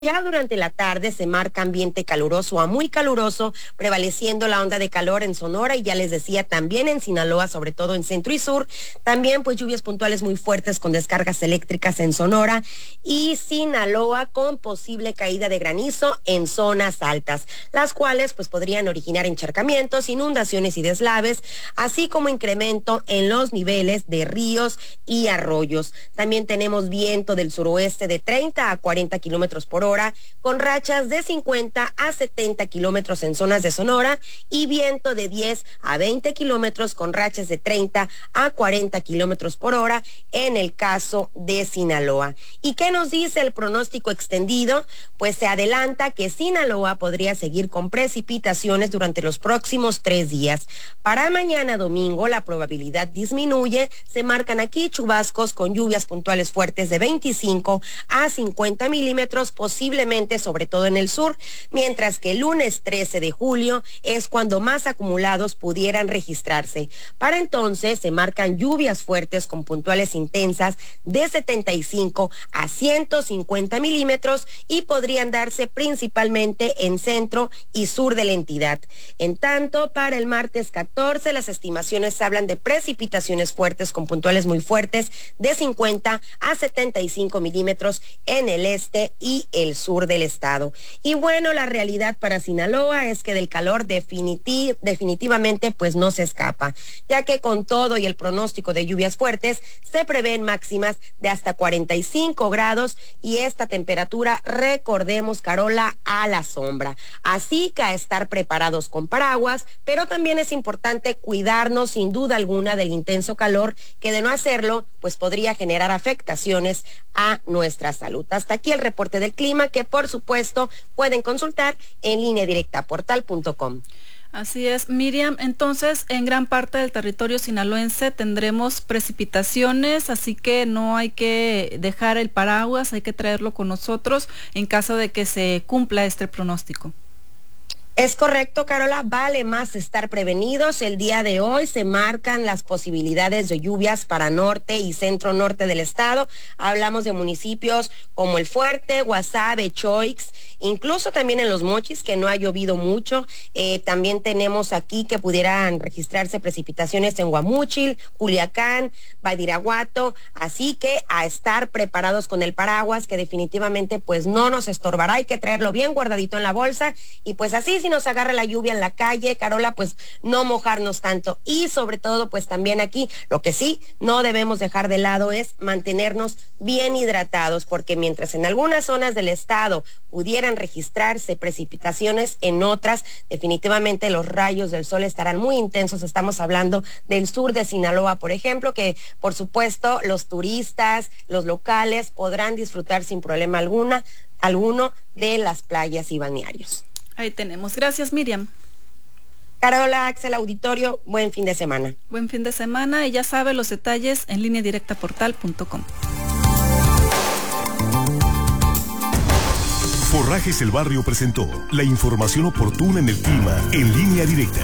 Ya durante la tarde se marca ambiente caluroso a muy caluroso, prevaleciendo la onda de calor en Sonora y ya les decía también en Sinaloa, sobre todo en centro y sur. También pues lluvias puntuales muy fuertes con descargas eléctricas en Sonora y Sinaloa con posible caída de granizo en zonas altas, las cuales pues podrían originar encharcamientos, inundaciones y deslaves, así como incremento en los niveles de ríos y arroyos. También tenemos viento del suroeste de 30 a 40 kilómetros por hora, con rachas de 50 a 70 kilómetros en zonas de Sonora y viento de 10 a 20 kilómetros con rachas de 30 a 40 kilómetros por hora en el caso de Sinaloa. ¿Y qué nos dice el pronóstico extendido? Pues se adelanta que Sinaloa podría seguir con precipitaciones durante los próximos 3 días. Para mañana domingo la probabilidad disminuye, se marcan aquí chubascos con lluvias puntuales fuertes de 25 a 50 milímetros, posiblemente sobre todo en el sur, mientras que el lunes 13 de julio es cuando más acumulados pudieran registrarse. Para entonces se marcan lluvias fuertes con puntuales intensas de 75 a 150 milímetros y podrían darse principalmente en centro y sur de la entidad. En tanto, para el martes 14 las estimaciones hablan de precipitaciones fuertes con puntuales muy fuertes de 50 a 75 milímetros en el este y el sur del estado. Y bueno, la realidad para Sinaloa es que del calor definitivamente pues no se escapa, ya que con todo y el pronóstico de lluvias fuertes se prevén máximas de hasta 45 grados y esta temperatura, recordemos, Carola, a la sombra. Así que a estar preparados con paraguas, pero también es importante cuidarnos sin duda alguna del intenso calor, que de no hacerlo pues podría generar afectaciones a nuestra salud. Hasta aquí el reporte del clima, que por supuesto pueden consultar en lineadirectaportal.com. Así es, Miriam. Entonces, en gran parte del territorio sinaloense tendremos precipitaciones, así que no hay que dejar el paraguas, hay que traerlo con nosotros en caso de que se cumpla este pronóstico. Es correcto, Carola, vale más estar prevenidos. El día de hoy se marcan las posibilidades de lluvias para norte y centro norte del estado. Hablamos de municipios como El Fuerte, Guasave, Choix, incluso también en Los Mochis, que no ha llovido mucho. También tenemos aquí que pudieran registrarse precipitaciones en Guamúchil, Culiacán, Badiraguato, así que a estar preparados con el paraguas, que definitivamente pues no nos estorbará, hay que traerlo bien guardadito en la bolsa y pues así si nos agarra la lluvia en la calle, Carola, pues no mojarnos tanto. Y sobre todo, pues también aquí, lo que sí no debemos dejar de lado es mantenernos bien hidratados, porque mientras en algunas zonas del estado pudieran registrarse precipitaciones, en otras definitivamente los rayos del sol estarán muy intensos. Estamos hablando del sur de Sinaloa, por ejemplo, que por supuesto los turistas, los locales podrán disfrutar sin problema alguno de las playas y balnearios. Ahí tenemos. Gracias, Miriam. Carola, Axel, auditorio, buen fin de semana. Buen fin de semana y ya sabe los detalles en lineadirectaportal.com. Forrajes El Barrio presentó la información oportuna en el clima en Línea Directa.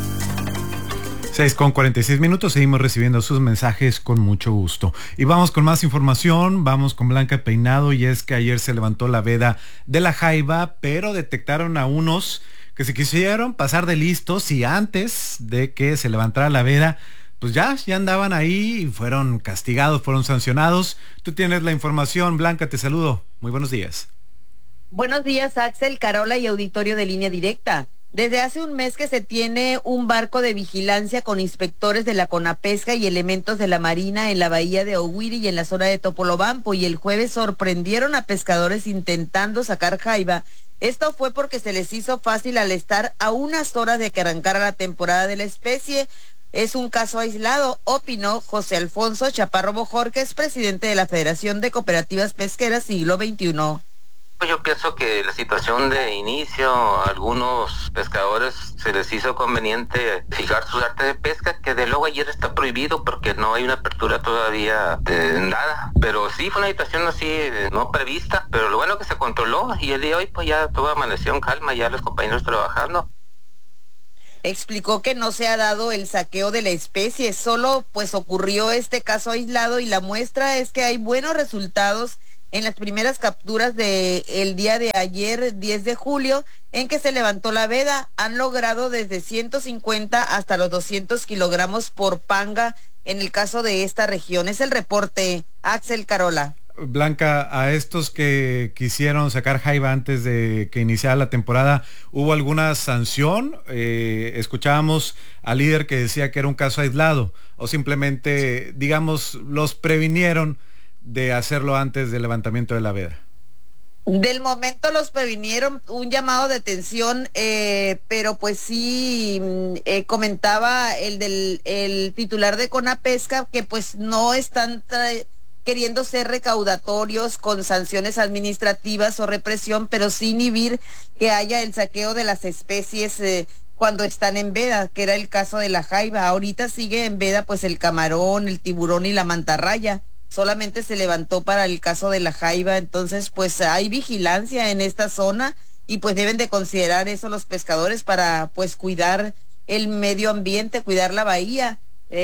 6:46, seguimos recibiendo sus mensajes con mucho gusto. Y vamos con más información, vamos con Blanca Peinado, y es que ayer se levantó la veda de La Jaiba, pero detectaron a unos que se quisieron pasar de listos y antes de que se levantara la veda, pues ya andaban ahí y fueron castigados, fueron sancionados. Tú tienes la información, Blanca, te saludo. Muy buenos días. Buenos días, Axel, Carola y auditorio de Línea Directa. Desde hace un mes que se tiene un barco de vigilancia con inspectores de la Conapesca y elementos de la Marina en la bahía de Oguiri y en la zona de Topolobampo, y el jueves sorprendieron a pescadores intentando sacar jaiba. Esto fue porque se les hizo fácil al estar a unas horas de que arrancara la temporada de la especie. Es un caso aislado, opinó José Alfonso Chaparro Bojorquez, presidente de la Federación de Cooperativas Pesqueras Siglo XXI. Yo pienso que la situación de inicio, a algunos pescadores se les hizo conveniente fijar sus artes de pesca, que de luego ayer está prohibido porque no hay una apertura todavía de nada. Pero sí fue una situación así no prevista, pero lo bueno que se controló y el día de hoy pues ya todo amaneció en calma, ya los compañeros trabajando. Explicó que no se ha dado el saqueo de la especie, solo pues ocurrió este caso aislado y la muestra es que hay buenos resultados en las primeras capturas del día de ayer, 10 de julio, en que se levantó la veda. Han logrado desde 150 hasta los 200 kilogramos por panga en el caso de esta región. Es el reporte, Axel, Carola. Blanca, a estos que quisieron sacar jaiba antes de que iniciara la temporada, ¿hubo alguna sanción? Escuchábamos al líder que decía que era un caso aislado, o simplemente, digamos, los previnieron de hacerlo antes del levantamiento de la veda. Del momento los previnieron, un llamado de atención, pero pues sí, comentaba el titular de Conapesca que pues no están queriendo ser recaudatorios con sanciones administrativas o represión, pero sí inhibir que haya el saqueo de las especies cuando están en veda, que era el caso de la jaiba. Ahorita sigue en veda pues el camarón, el tiburón y la mantarraya. Solamente se levantó para el caso de la jaiba, entonces pues hay vigilancia en esta zona y pues deben de considerar eso los pescadores para pues cuidar el medio ambiente, cuidar la bahía.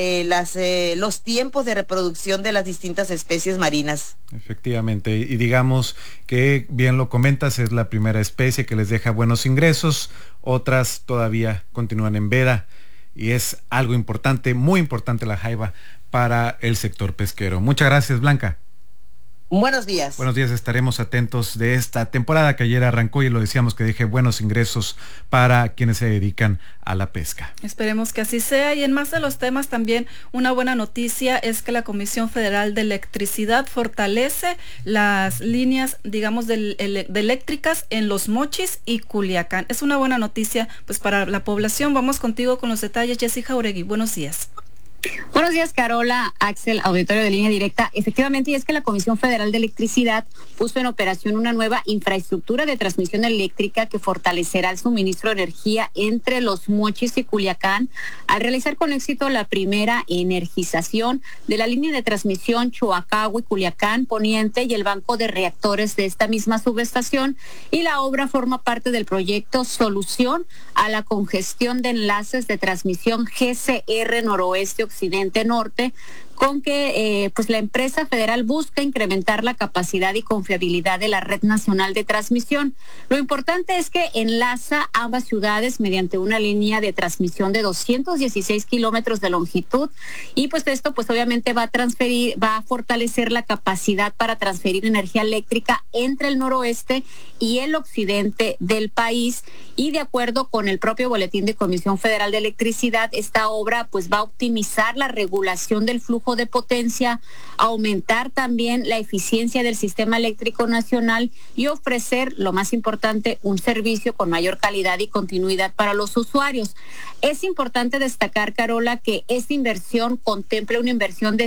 Los tiempos de reproducción de las distintas especies marinas. Efectivamente, y digamos que bien lo comentas, es la primera especie que les deja buenos ingresos, otras todavía continúan en veda y es algo importante, muy importante la jaiba para el sector pesquero. Muchas gracias, Blanca. Buenos días. Buenos días, estaremos atentos de esta temporada que ayer arrancó y lo decíamos que deje buenos ingresos para quienes se dedican a la pesca. Esperemos que así sea. Y en más de los temas también una buena noticia es que la Comisión Federal de Electricidad fortalece las líneas, digamos, de eléctricas en Los Mochis y Culiacán. Es una buena noticia pues para la población. Vamos contigo con los detalles, Jessy Jauregui. Buenos días. Buenos días, Carola, Axel, auditorio de Línea Directa. Efectivamente, y es que la Comisión Federal de Electricidad puso en operación una nueva infraestructura de transmisión eléctrica que fortalecerá el suministro de energía entre Los Mochis y Culiacán al realizar con éxito la primera energización de la línea de transmisión Chuacagua y Culiacán Poniente y el banco de reactores de esta misma subestación, y la obra forma parte del proyecto Solución a la Congestión de Enlaces de Transmisión GCR Noroeste Occidente Norte, con que pues la empresa federal busca incrementar la capacidad y confiabilidad de la red nacional de transmisión. Lo importante es que enlaza ambas ciudades mediante una línea de transmisión de 216 kilómetros de longitud, y pues esto pues obviamente va a fortalecer la capacidad para transferir energía eléctrica entre el noroeste y el occidente del país. Y de acuerdo con el propio boletín de Comisión Federal de Electricidad, esta obra pues va a optimizar la regulación del flujo de potencia, aumentar también la eficiencia del sistema eléctrico nacional y ofrecer, lo más importante, un servicio con mayor calidad y continuidad para los usuarios. Es importante destacar, Carola, que esta inversión contempla una inversión de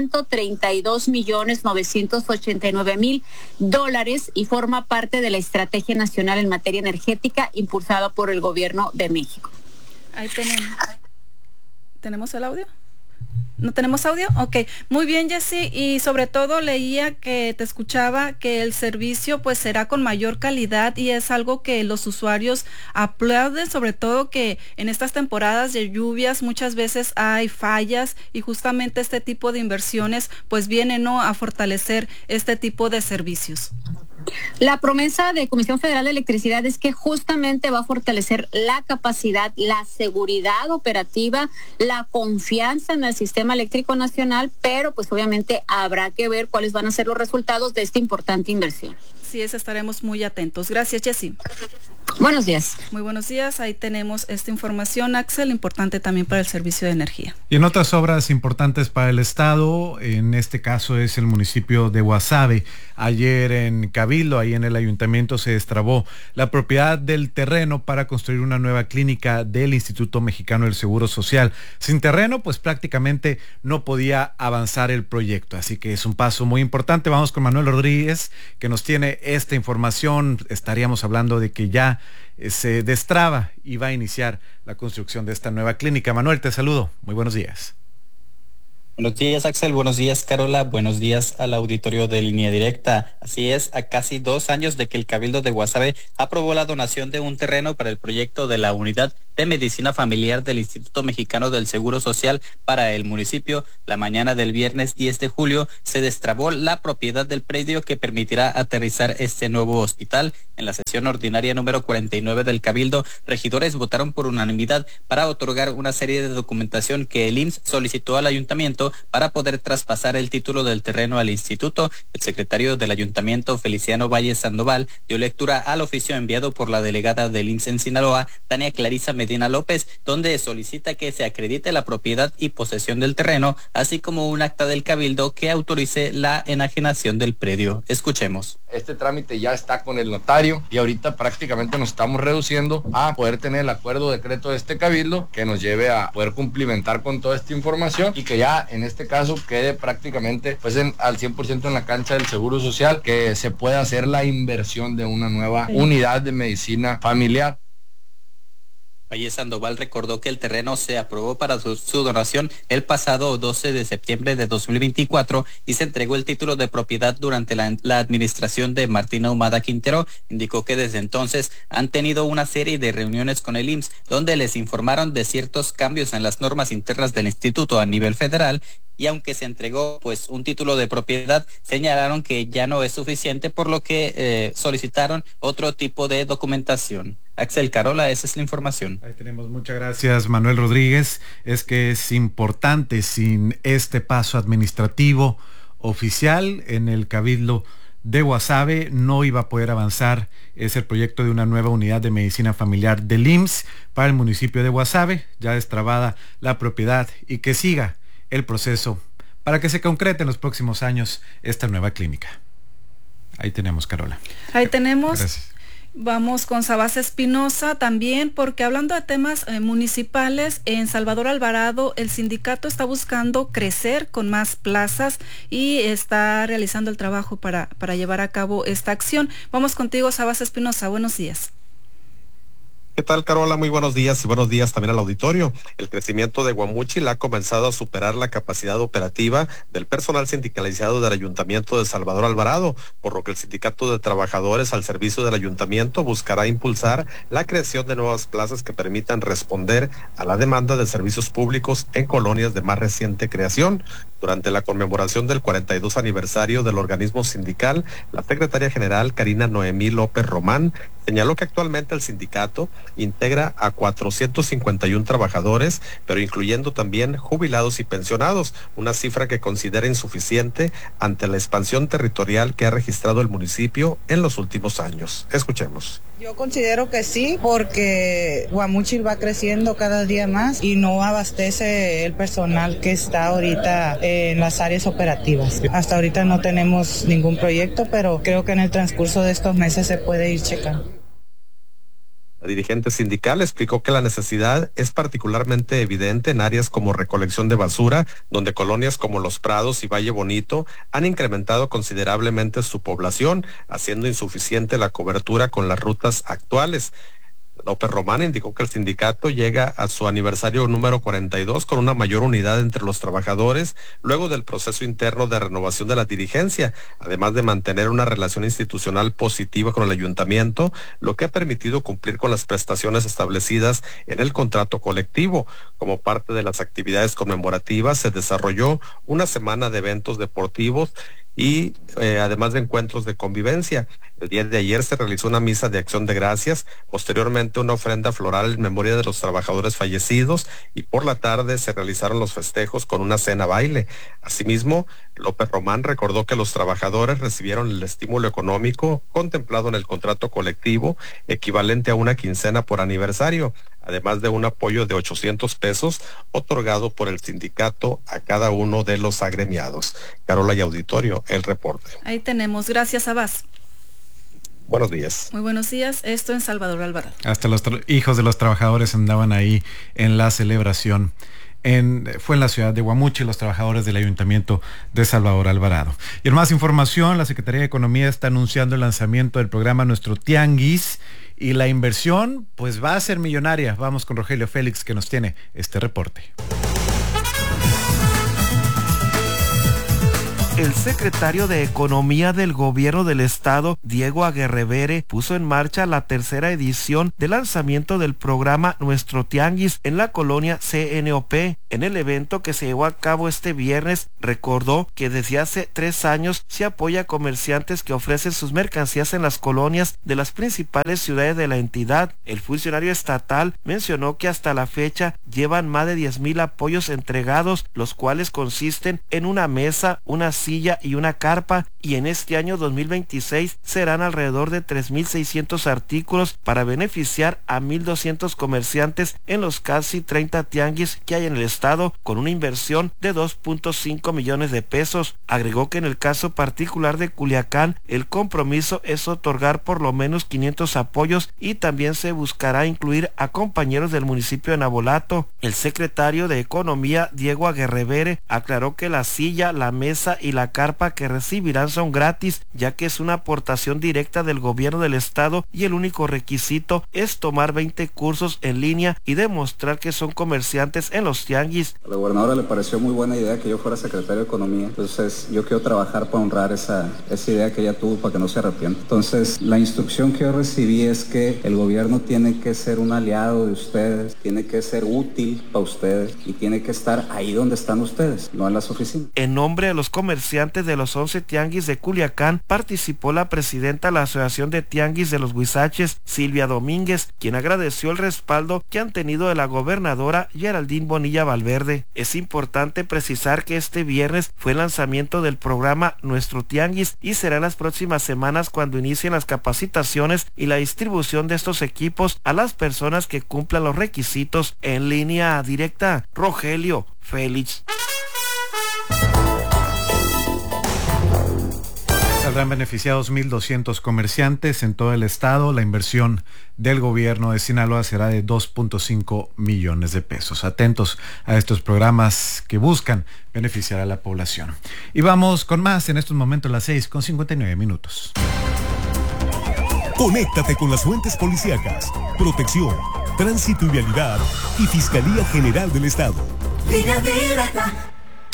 $132.989.000 y forma parte de la Estrategia Nacional en Materia Energética impulsada por el Gobierno de México. Ahí tenemos el audio. ¿No tenemos audio? Ok, muy bien, Jessy, y sobre todo leía que te escuchaba que el servicio pues será con mayor calidad y es algo que los usuarios aplauden, sobre todo que en estas temporadas de lluvias muchas veces hay fallas y justamente este tipo de inversiones pues vienen, ¿no?, a fortalecer este tipo de servicios. La promesa de Comisión Federal de Electricidad es que justamente va a fortalecer la capacidad, la seguridad operativa, la confianza en el sistema eléctrico nacional, pero pues obviamente habrá que ver cuáles van a ser los resultados de esta importante inversión. Así es, estaremos muy atentos. Gracias, Jessy. Buenos días. Muy buenos días. Ahí tenemos esta información, Axel, importante también para el servicio de energía. Y en otras obras importantes para el Estado, en este caso es el municipio de Guasave. Ayer en Cabildo, ahí en el ayuntamiento, se destrabó la propiedad del terreno para construir una nueva clínica del Instituto Mexicano del Seguro Social. Sin terreno, pues prácticamente no podía avanzar el proyecto. Así que es un paso muy importante. Vamos con Manuel Rodríguez, que nos tiene esta información. Estaríamos hablando de que ya se destraba y va a iniciar la construcción de esta nueva clínica. Manuel, te saludo. Muy buenos días. Buenos días, Axel. Buenos días, Carola. Buenos días al auditorio de Línea Directa. Así es, a casi 2 años de que el Cabildo de Guasave aprobó la donación de un terreno para el proyecto de la Unidad de Medicina Familiar del Instituto Mexicano del Seguro Social para el municipio. La mañana del viernes 10 de julio se destrabó la propiedad del predio que permitirá aterrizar este nuevo hospital. En la sesión ordinaria número 49 del Cabildo, regidores votaron por unanimidad para otorgar una serie de documentación que el IMSS solicitó al ayuntamiento para poder traspasar el título del terreno al instituto. El secretario del ayuntamiento, Feliciano Valle Sandoval, dio lectura al oficio enviado por la delegada del IMSS en Sinaloa, Tania Clarisa Medina López, donde solicita que se acredite la propiedad y posesión del terreno, así como un acta del Cabildo que autorice la enajenación del predio. Escuchemos. Este trámite ya está con el notario y ahorita prácticamente nos estamos reduciendo a poder tener el acuerdo decreto de este Cabildo que nos lleve a poder cumplimentar con toda esta información y que ya en este caso quede prácticamente pues al 100% en la cancha del Seguro Social, que se pueda hacer la inversión de una nueva unidad de medicina familiar. Valle Sandoval recordó que el terreno se aprobó para su donación el pasado 12 de septiembre de 2024 y se entregó el título de propiedad durante la administración de Martín Ahumada Quintero. Indicó que desde entonces han tenido una serie de reuniones con el IMSS donde les informaron de ciertos cambios en las normas internas del instituto a nivel federal, y aunque se entregó pues un título de propiedad, señalaron que ya no es suficiente, por lo que solicitaron otro tipo de documentación. Axel Carola, esa es la información. Ahí tenemos, muchas gracias Manuel Rodríguez. Es que es importante, sin este paso administrativo oficial en el Cabildo de Guasave no iba a poder avanzar. Es el proyecto de una nueva unidad de medicina familiar del IMSS para el municipio de Guasave, ya destrabada la propiedad, y que siga el proceso para que se concrete en los próximos años esta nueva clínica. Ahí tenemos, Carola. Ahí tenemos. Gracias. Vamos con Sabás Espinosa también, porque hablando de temas municipales, en Salvador Alvarado el sindicato está buscando crecer con más plazas y está realizando el trabajo para llevar a cabo esta acción. Vamos contigo, Sabás Espinosa, buenos días. ¿Qué tal, Carola? Muy buenos días y buenos días también al auditorio. El crecimiento de Guamúchil ha comenzado a superar la capacidad operativa del personal sindicalizado del Ayuntamiento de Salvador Alvarado, por lo que el Sindicato de Trabajadores al servicio del Ayuntamiento buscará impulsar la creación de nuevas plazas que permitan responder a la demanda de servicios públicos en colonias de más reciente creación. Durante la conmemoración del 42 aniversario del organismo sindical, la secretaria general Karina Noemí López Román señaló que actualmente el sindicato integra a 451 trabajadores, pero incluyendo también jubilados y pensionados, una cifra que considera insuficiente ante la expansión territorial que ha registrado el municipio en los últimos años. Escuchemos. Yo considero que sí, porque Guamúchil va creciendo cada día más y no abastece el personal que está ahorita en las áreas operativas. Hasta ahorita no tenemos ningún proyecto, pero creo que en el transcurso de estos meses se puede ir checando. La dirigente sindical explicó que la necesidad es particularmente evidente en áreas como recolección de basura, donde colonias como Los Prados y Valle Bonito han incrementado considerablemente su población, haciendo insuficiente la cobertura con las rutas actuales. López Román indicó que el sindicato llega a su aniversario número 42 con una mayor unidad entre los trabajadores, luego del proceso interno de renovación de la dirigencia, además de mantener una relación institucional positiva con el ayuntamiento, lo que ha permitido cumplir con las prestaciones establecidas en el contrato colectivo. Como parte de las actividades conmemorativas, se desarrolló una semana de eventos deportivos y además de encuentros de convivencia. El día de ayer se realizó una misa de acción de gracias, posteriormente una ofrenda floral en memoria de los trabajadores fallecidos y por la tarde se realizaron los festejos con una cena baile. Asimismo, López Román recordó que los trabajadores recibieron el estímulo económico contemplado en el contrato colectivo, equivalente a una quincena por aniversario, además de un apoyo de 800 pesos otorgado por el sindicato a cada uno de los agremiados. Carola y auditorio, el reporte. Ahí tenemos. Gracias, Sabás. Buenos días. Muy buenos días. Esto en Salvador Alvarado. Hasta los hijos de los trabajadores andaban ahí en la celebración. Fue en la ciudad de Guamúchil, los trabajadores del Ayuntamiento de Salvador Alvarado. Y en más información, la Secretaría de Economía está anunciando el lanzamiento del programa Nuestro Tianguis y la inversión pues va a ser millonaria. Vamos con Rogelio Félix, que nos tiene este reporte. El secretario de Economía del Gobierno del Estado, Diego Aguirre, puso en marcha la tercera edición del lanzamiento del programa Nuestro Tianguis en la colonia CNOP. En el evento que se llevó a cabo este viernes, recordó que desde hace 3 años se apoya a comerciantes que ofrecen sus mercancías en las colonias de las principales ciudades de la entidad. El funcionario estatal mencionó que hasta la fecha llevan más de 10,000 apoyos entregados, los cuales consisten en una mesa, una silla y una carpa, y en este año 2026 serán alrededor de 3,600 artículos para beneficiar a 1,200 comerciantes en los casi 30 tianguis que hay en el estado, con una inversión de 2.5 millones de pesos. Agregó que en el caso particular de Culiacán, el compromiso es otorgar por lo menos 500 apoyos y también se buscará incluir a compañeros del municipio de Navolato. El secretario de Economía, Diego Aguirre, aclaró que la silla, la mesa y la carpa que recibirán son gratis, ya que es una aportación directa del gobierno del estado y el único requisito es tomar 20 cursos en línea y demostrar que son comerciantes en los tianguis. A la gobernadora le pareció muy buena idea que yo fuera secretario de Economía, entonces yo quiero trabajar para honrar esa idea que ella tuvo para que no se arrepienta. Entonces la instrucción que yo recibí es que el gobierno tiene que ser un aliado de ustedes, tiene que ser útil para ustedes y tiene que estar ahí donde están ustedes, no en las oficinas. En nombre de los comerciantes de los 11 tianguis de Culiacán, participó la presidenta de la Asociación de Tianguis de los Huizaches, Silvia Domínguez, quien agradeció el respaldo que han tenido de la gobernadora Geraldine Bonilla Valverde. Es importante precisar que este viernes fue el lanzamiento del programa Nuestro Tianguis y será en las próximas semanas cuando inicien las capacitaciones y la distribución de estos equipos a las personas que cumplan los requisitos. En línea directa, Rogelio Félix. Saldrán beneficiados 1,200 comerciantes en todo el estado. La inversión del gobierno de Sinaloa será de 2.5 millones de pesos. Atentos a estos programas que buscan beneficiar a la población. Y vamos con más en estos momentos, las 6:59. Conéctate con las fuentes policíacas, protección, tránsito y vialidad y Fiscalía General del Estado. Línea directa.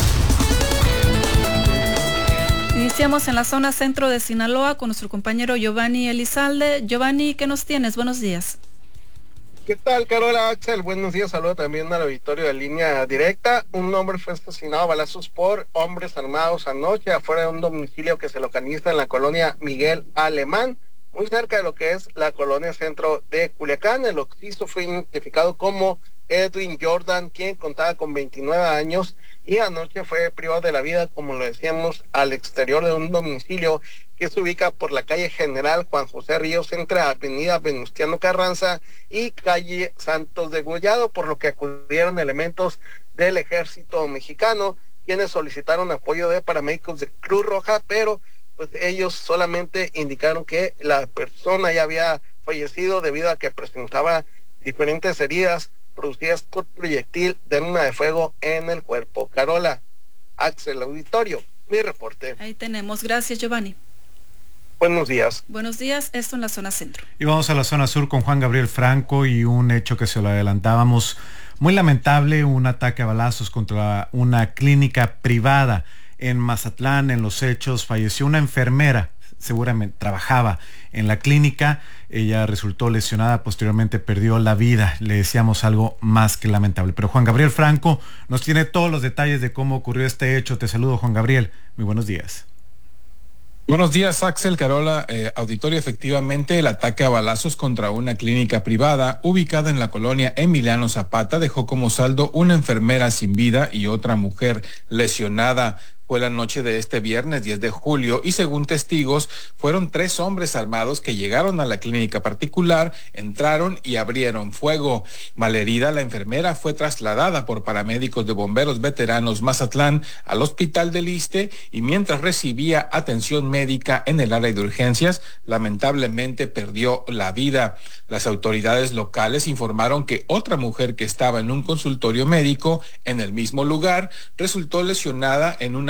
Iniciamos en la zona centro de Sinaloa con nuestro compañero Giovanni Elizalde. Giovanni, ¿qué nos tienes? Buenos días. ¿Qué tal, Carola, Axel? Buenos días, saludo también al auditorio de Línea Directa. Un hombre fue asesinado a balazos por hombres armados anoche afuera de un domicilio que se localiza en la colonia Miguel Alemán, muy cerca de lo que es la colonia centro de Culiacán. El occiso fue identificado como Edwin Jordan, quien contaba con 29 años y anoche fue privado de la vida, como lo decíamos, al exterior de un domicilio que se ubica por la calle General Juan José Ríos entre avenida Venustiano Carranza y calle Santos de Gollado, por lo que acudieron elementos del ejército mexicano, quienes solicitaron apoyo de paramédicos de Cruz Roja, pero pues ellos solamente indicaron que la persona ya había fallecido debido a que presentaba diferentes heridas producidas por proyectil de arma de fuego en el cuerpo. Carola, Axel, auditorio, mi reporte. Ahí tenemos. Gracias, Giovanni. Buenos días. Buenos días, esto en la zona centro. Y vamos a la zona sur con Juan Gabriel Franco y un hecho que se lo adelantábamos. Muy lamentable, un ataque a balazos contra una clínica privada en Mazatlán. En los hechos falleció una enfermera, seguramente trabajaba en la clínica, ella resultó lesionada, posteriormente perdió la vida. Le decíamos algo más que lamentable. Pero Juan Gabriel Franco nos tiene todos los detalles de cómo ocurrió este hecho. Te saludo, Juan Gabriel, muy buenos días. Buenos días, Axel, Carola, auditorio. Efectivamente, el ataque a balazos contra una clínica privada ubicada en la colonia Emiliano Zapata dejó como saldo una enfermera sin vida y otra mujer lesionada. Fue la noche de este viernes 10 de julio y según testigos fueron 3 hombres armados que llegaron a la clínica particular, entraron y abrieron fuego. Malherida, la enfermera fue trasladada por paramédicos de Bomberos Veteranos Mazatlán al Hospital del Iste y mientras recibía atención médica en el área de urgencias, lamentablemente perdió la vida. Las autoridades locales informaron que otra mujer que estaba en un consultorio médico en el mismo lugar resultó lesionada en una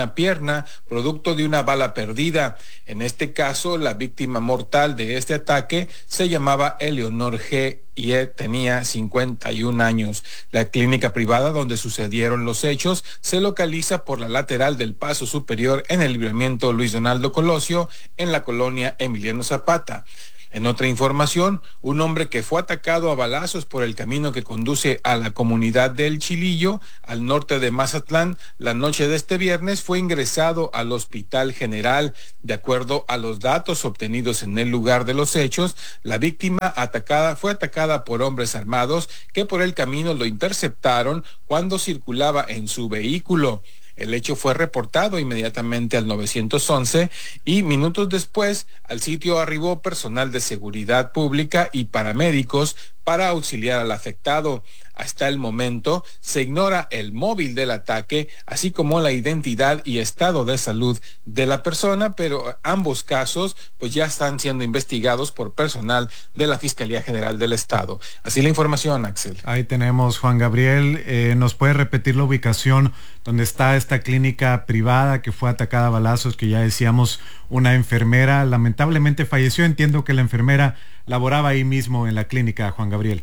una pierna, producto de una bala perdida. En este caso, la víctima mortal de este ataque se llamaba Eleonor G. y tenía 51 años. La clínica privada donde sucedieron los hechos se localiza por la lateral del paso superior en el libramiento Luis Donaldo Colosio, en la colonia Emiliano Zapata. En otra información, un hombre que fue atacado a balazos por el camino que conduce a la comunidad del Chilillo, al norte de Mazatlán, la noche de este viernes fue ingresado al Hospital General. De acuerdo a los datos obtenidos en el lugar de los hechos, la víctima fue atacada por hombres armados que por el camino lo interceptaron cuando circulaba en su vehículo. El hecho fue reportado inmediatamente al 911 y minutos después al sitio arribó personal de seguridad pública y paramédicos para auxiliar al afectado. Hasta el momento se ignora el móvil del ataque, así como la identidad y estado de salud de la persona, pero ambos casos pues ya están siendo investigados por personal de la Fiscalía General del Estado. Así la información, Axel. Ahí tenemos, Juan Gabriel. ¿Nos puede repetir la ubicación donde está esta clínica privada que fue atacada a balazos, que ya decíamos una enfermera lamentablemente falleció? Entiendo que la enfermera laboraba ahí mismo en la clínica, Juan Gabriel.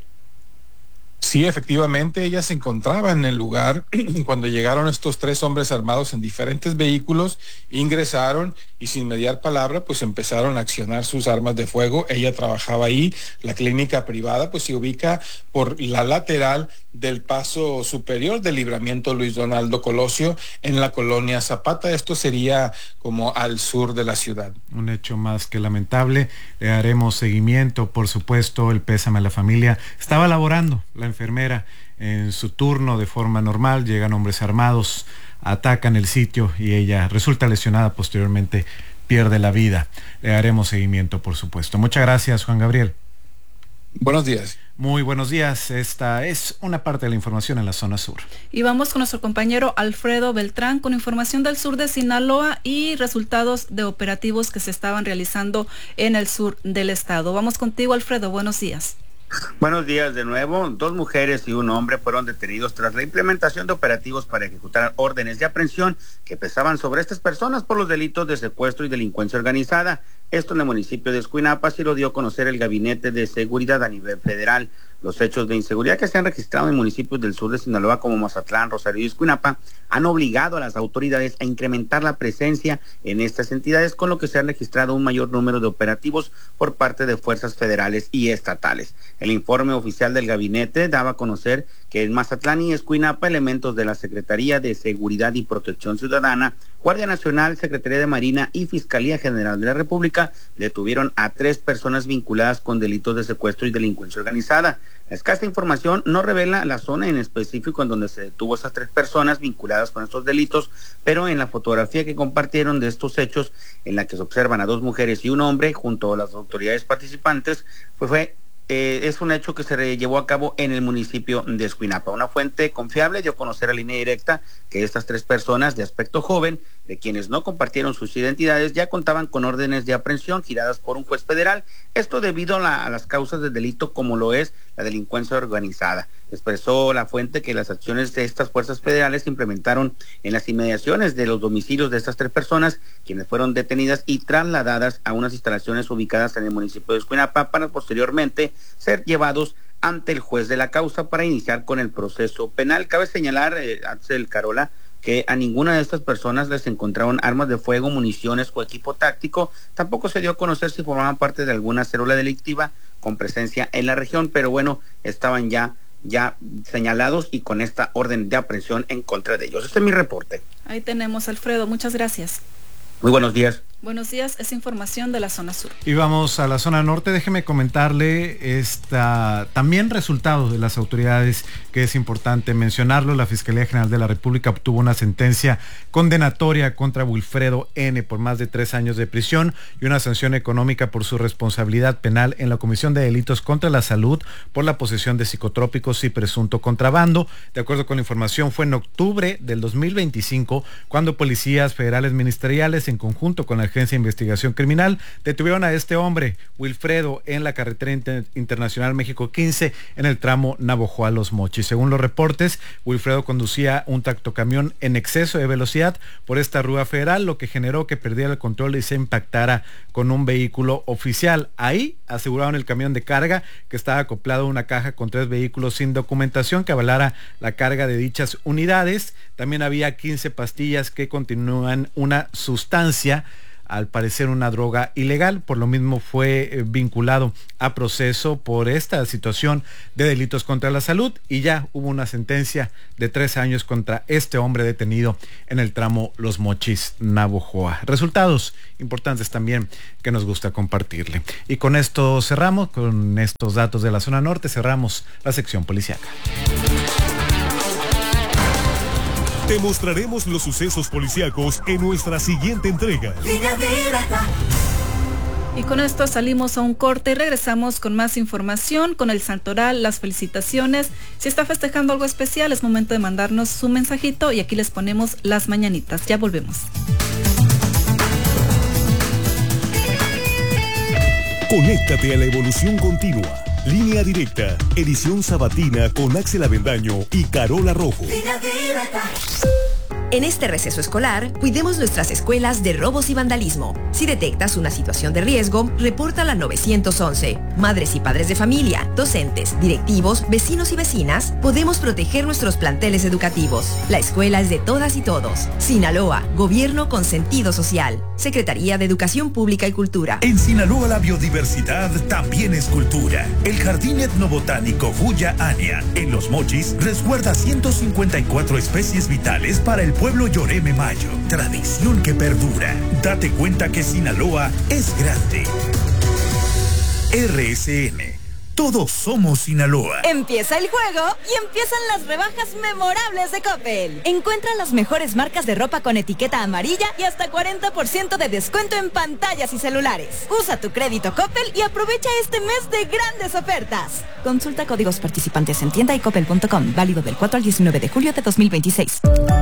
Sí, efectivamente, ella se encontraba en el lugar cuando llegaron estos 3 hombres armados en diferentes vehículos, ingresaron y sin mediar palabra pues empezaron a accionar sus armas de fuego. Ella trabajaba ahí. La clínica privada pues se ubica por la lateral del paso superior del libramiento Luis Donaldo Colosio en la colonia Zapata. Esto sería como al sur de la ciudad. Un hecho más que lamentable. Le haremos seguimiento, por supuesto, el pésame a la familia. Estaba laborando la enfermera en su turno de forma normal, llegan hombres armados, atacan el sitio y ella resulta lesionada, posteriormente pierde la vida. Le haremos seguimiento, por supuesto. Muchas gracias, Juan Gabriel. Buenos días. Muy buenos días. Esta es una parte de la información en la zona sur. Y vamos con nuestro compañero Alfredo Beltrán con información del sur de Sinaloa y resultados de operativos que se estaban realizando en el sur del estado. Vamos contigo, Alfredo. Buenos días. Buenos días de nuevo. 2 mujeres y un hombre fueron detenidos tras la implementación de operativos para ejecutar órdenes de aprehensión que pesaban sobre estas personas por los delitos de secuestro y delincuencia organizada. Esto en el municipio de Escuinapa, así lo dio a conocer el Gabinete de Seguridad a nivel federal. Los hechos de inseguridad que se han registrado en municipios del sur de Sinaloa como Mazatlán, Rosario y Escuinapa han obligado a las autoridades a incrementar la presencia en estas entidades, con lo que se han registrado un mayor número de operativos por parte de fuerzas federales y estatales. El informe oficial del gabinete daba a conocer que en Mazatlán y Escuinapa elementos de la Secretaría de Seguridad y Protección Ciudadana, Guardia Nacional, Secretaría de Marina y Fiscalía General de la República detuvieron a 3 personas vinculadas con delitos de secuestro y delincuencia organizada. La escasa información no revela la zona en específico en donde se detuvo a esas 3 personas vinculadas con estos delitos, pero en la fotografía que compartieron de estos hechos, en la que se observan a 2 mujeres y un hombre junto a las autoridades participantes, es un hecho que se llevó a cabo en el municipio de Escuinapa. Una fuente confiable dio a conocer a Línea Directa que estas 3 personas de aspecto joven, de quienes no compartieron sus identidades, ya contaban con órdenes de aprehensión giradas por un juez federal. Esto debido a las causas del delito, como lo es la delincuencia organizada. Expresó la fuente que las acciones de estas fuerzas federales se implementaron en las inmediaciones de los domicilios de estas 3 personas, quienes fueron detenidas y trasladadas a unas instalaciones ubicadas en el municipio de Escuinapa para posteriormente ser llevados ante el juez de la causa para iniciar con el proceso penal. Cabe señalar, Axel, Carola, que a ninguna de estas personas les encontraron armas de fuego, municiones o equipo táctico. Tampoco se dio a conocer si formaban parte de alguna célula delictiva con presencia en la región, pero bueno, estaban ya señalados y con esta orden de aprehensión en contra de ellos. Este es mi reporte. Ahí tenemos, Alfredo. Muchas gracias. Muy buenos días. Buenos días, es información de la zona sur. Y vamos a la zona norte. Déjeme comentarle también resultados de las autoridades, que es importante mencionarlo. La Fiscalía General de la República obtuvo una sentencia condenatoria contra Wilfredo N. por más de 3 años de prisión y una sanción económica por su responsabilidad penal en la comisión de delitos contra la salud por la posesión de psicotrópicos y presunto contrabando. De acuerdo con la información, fue en octubre del 2025 cuando policías federales ministeriales, en conjunto con el Agencia de Investigación Criminal detuvieron a este hombre, Wilfredo, en la carretera internacional México 15, en el tramo Navojoa Los Mochis. Según los reportes, Wilfredo conducía un tractocamión en exceso de velocidad por esta ruta federal, lo que generó que perdiera el control y se impactara con un vehículo oficial. Ahí aseguraron el camión de carga, que estaba acoplado a una caja con 3 vehículos sin documentación que avalara la carga de dichas unidades. También había 15 pastillas que continúan una sustancia, al parecer una droga ilegal. Por lo mismo fue vinculado a proceso por esta situación de delitos contra la salud y ya hubo una sentencia de 3 años contra este hombre detenido en el tramo Los Mochis, Navojoa. Resultados importantes también que nos gusta compartirle. Y con esto cerramos, con estos datos de la zona norte, cerramos la sección policíaca. Te mostraremos los sucesos policíacos en nuestra siguiente entrega. Y con esto salimos a un corte y regresamos con más información, con el santoral, las felicitaciones. Si está festejando algo especial, es momento de mandarnos su mensajito y aquí les ponemos las mañanitas. Ya volvemos. Conéctate a la evolución continua. Línea Directa, edición sabatina con Axel Avendaño y Carola Rojo. En este receso escolar, cuidemos nuestras escuelas de robos y vandalismo. Si detectas una situación de riesgo, repórtala al 911. Madres y padres de familia, docentes, directivos, vecinos y vecinas, podemos proteger nuestros planteles educativos. La escuela es de todas y todos. Sinaloa, gobierno con sentido social. Secretaría de Educación Pública y Cultura. En Sinaloa la biodiversidad también es cultura. El Jardín Etnobotánico Huya Ania, en Los Mochis, resguarda 154 especies vitales para el pueblo Yoreme Mayo. Tradición que perdura. Date cuenta que Sinaloa es grande. RSN. Todos somos Sinaloa. Empieza el juego y empiezan las rebajas memorables de Coppel. Encuentra las mejores marcas de ropa con etiqueta amarilla y hasta 40% de descuento en pantallas y celulares. Usa tu crédito Coppel y aprovecha este mes de grandes ofertas. Consulta códigos participantes en tienda y coppel.com. Válido del 4 al 19 de julio de 2026.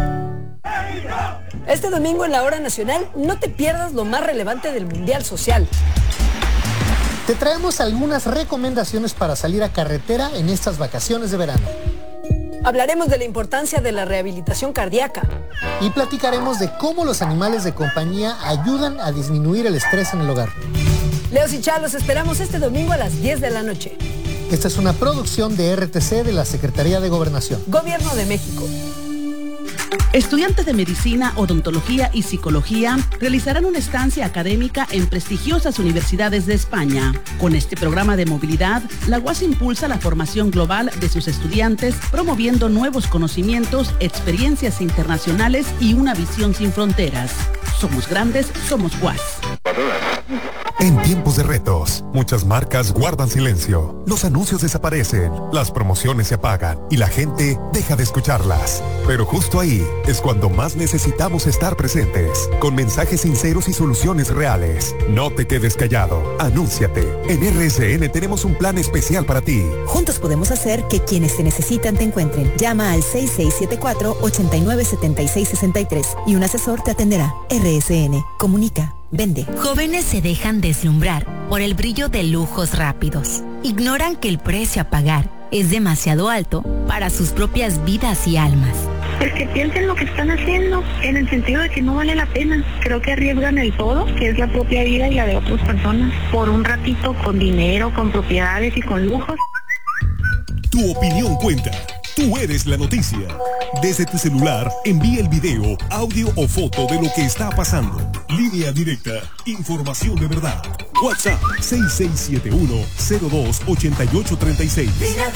Este domingo en la Hora Nacional no te pierdas lo más relevante del Mundial Social. Te traemos algunas recomendaciones para salir a carretera en estas vacaciones de verano. Hablaremos de la importancia de la rehabilitación cardíaca. Y platicaremos de cómo los animales de compañía ayudan a disminuir el estrés en el hogar. Leos y Chá, los esperamos este domingo a las 10 de la noche. Esta es una producción de RTC de la Secretaría de Gobernación. Gobierno de México. Estudiantes de medicina, odontología y psicología realizarán una estancia académica en prestigiosas universidades de España. Con este programa de movilidad, la UAS impulsa la formación global de sus estudiantes, promoviendo nuevos conocimientos, experiencias internacionales y una visión sin fronteras. Somos grandes, somos UAS. En tiempos de retos, muchas marcas guardan silencio. Los anuncios desaparecen, las promociones se apagan y la gente deja de escucharlas. Pero justo ahí es cuando más necesitamos estar presentes, con mensajes sinceros y soluciones reales. No te quedes callado, anúnciate. En RSN tenemos un plan especial para ti. Juntos podemos hacer que quienes te necesitan te encuentren. Llama al 6674-897663 y un asesor te atenderá. RSN, comunica. Vende. Jóvenes se dejan deslumbrar por el brillo de lujos rápidos. Ignoran que el precio a pagar es demasiado alto para sus propias vidas y almas. Pues que piensen lo que están haciendo, en el sentido de que no vale la pena. Creo que arriesgan el todo, que es la propia vida y la de otras personas, por un ratito con dinero, con propiedades y con lujos. Tu opinión cuenta. Tú eres la noticia. Desde tu celular, envía el video, audio o foto de lo que está pasando. Línea Directa, información de verdad. WhatsApp 6671-028836.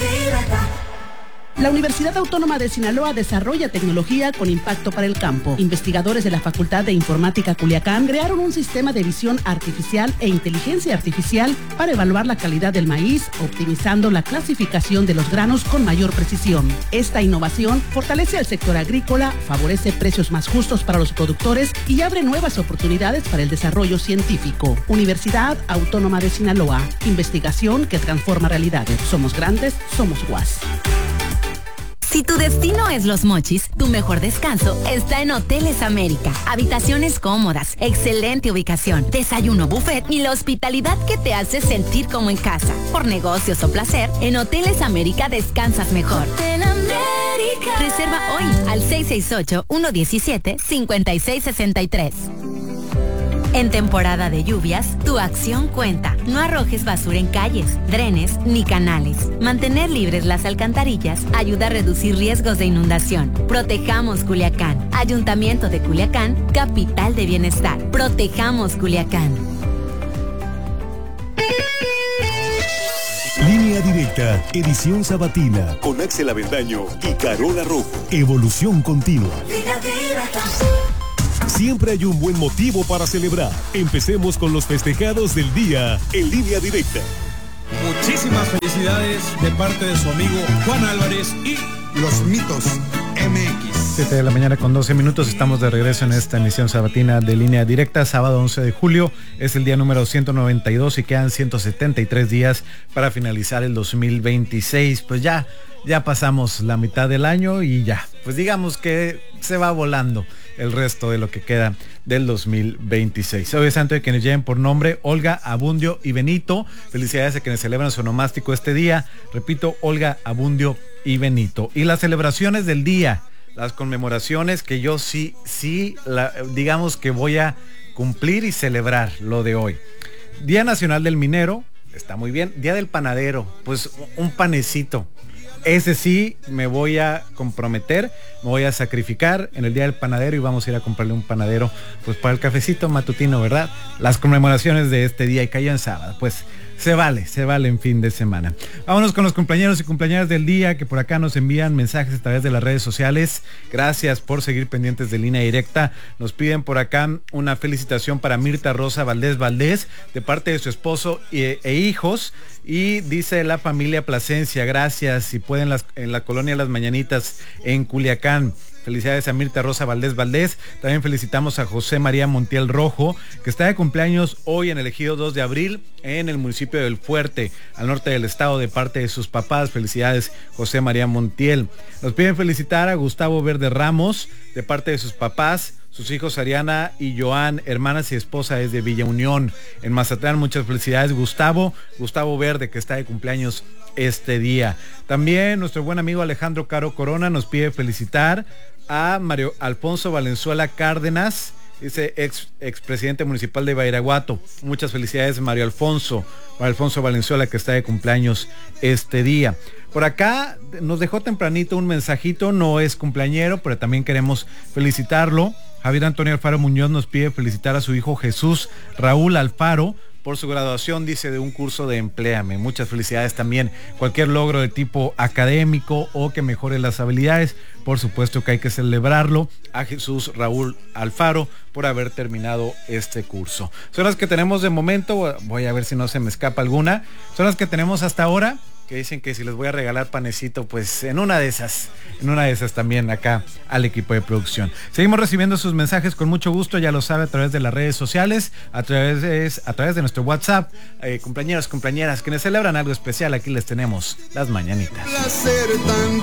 La Universidad Autónoma de Sinaloa desarrolla tecnología con impacto para el campo. Investigadores de la Facultad de Informática Culiacán crearon un sistema de visión artificial e inteligencia artificial para evaluar la calidad del maíz, optimizando la clasificación de los granos con mayor precisión. Esta innovación fortalece al sector agrícola, favorece precios más justos para los productores y abre nuevas oportunidades para el desarrollo científico. Universidad Autónoma de Sinaloa. Investigación que transforma realidades. Somos grandes, somos UAS. Si tu destino es Los Mochis, tu mejor descanso está en Hoteles América. Habitaciones cómodas, excelente ubicación, desayuno buffet y la hospitalidad que te hace sentir como en casa. Por negocios o placer, en Hoteles América descansas mejor. Hotel América. Reserva hoy al 668-117-5663. En temporada de lluvias, tu acción cuenta. No arrojes basura en calles, drenes ni canales. Mantener libres las alcantarillas ayuda a reducir riesgos de inundación. Protejamos Culiacán. Ayuntamiento de Culiacán, capital de bienestar. Protejamos Culiacán. Línea Directa, edición sabatina, con Axel Avendaño y Carola Rojo. Evolución continua. Siempre hay un buen motivo para celebrar. Empecemos con los festejados del día en Línea Directa. Muchísimas felicidades de parte de su amigo Juan Álvarez y Los Mitos MX. 7 de la mañana con 12 minutos, estamos de regreso en esta emisión sabatina de Línea Directa, sábado 11 de julio, es el día número 192 y quedan 173 días para finalizar el 2026, pues ya pasamos la mitad del año y ya, pues digamos que se va volando el resto de lo que queda del 2026. Hoy es santo de quienes lleven por nombre Olga, Abundio y Benito. Felicidades a quienes celebran su onomástico este día. Repito, Olga, Abundio y Benito. Y las celebraciones del día, las conmemoraciones que yo digamos que voy a cumplir y celebrar lo de hoy. Día Nacional del Minero, está muy bien. Día del Panadero, pues un panecito. Ese sí me voy a comprometer, me voy a sacrificar en el Día del Panadero y vamos a ir a comprarle un panadero pues para el cafecito matutino, ¿verdad? Las conmemoraciones de este día y cayó en sábado, pues se vale en fin de semana. Vámonos con los cumpleañeros y cumpleañeras del día que por acá nos envían mensajes a través de las redes sociales. Gracias por seguir pendientes de Línea Directa. Nos piden por acá una felicitación para Mirta Rosa Valdés de parte de su esposo e hijos. Y dice la familia Plasencia, gracias, si pueden en la colonia Las Mañanitas en Culiacán. Felicidades a Mirta Rosa Valdés. También felicitamos a José María Montiel Rojo, que está de cumpleaños hoy en el ejido 2 de abril en el municipio del Fuerte, al norte del estado, de parte de sus papás. Felicidades, José María Montiel. Nos piden felicitar a Gustavo Verde Ramos, de parte de sus papás, sus hijos Ariana y Joan, hermanas y esposa desde Villa Unión, en Mazatlán. Muchas felicidades, Gustavo Verde, que está de cumpleaños este día. También nuestro buen amigo Alejandro Caro Corona nos pide felicitar a Mario Alfonso Valenzuela Cárdenas, dice expresidente municipal de Badiraguato. Muchas felicidades, Mario Alfonso Valenzuela, que está de cumpleaños este día. Por acá nos dejó tempranito un mensajito, no es cumpleañero, pero también queremos felicitarlo. Javier Antonio Alfaro Muñoz nos pide felicitar a su hijo Jesús Raúl Alfaro por su graduación, dice, de un curso de Empléame. Muchas felicidades también. Cualquier logro de tipo académico o que mejore las habilidades, por supuesto que hay que celebrarlo a Jesús Raúl Alfaro por haber terminado este curso. Son las que tenemos de momento, voy a ver si no se me escapa alguna. Son las que tenemos hasta ahora, que dicen que si les voy a regalar panecito, pues en una de esas también acá al equipo de producción. Seguimos recibiendo sus mensajes con mucho gusto, ya lo sabe, a través de las redes sociales, a través de nuestro WhatsApp. Compañeros, compañeras, quienes celebran algo especial, aquí les tenemos las mañanitas. Placer tan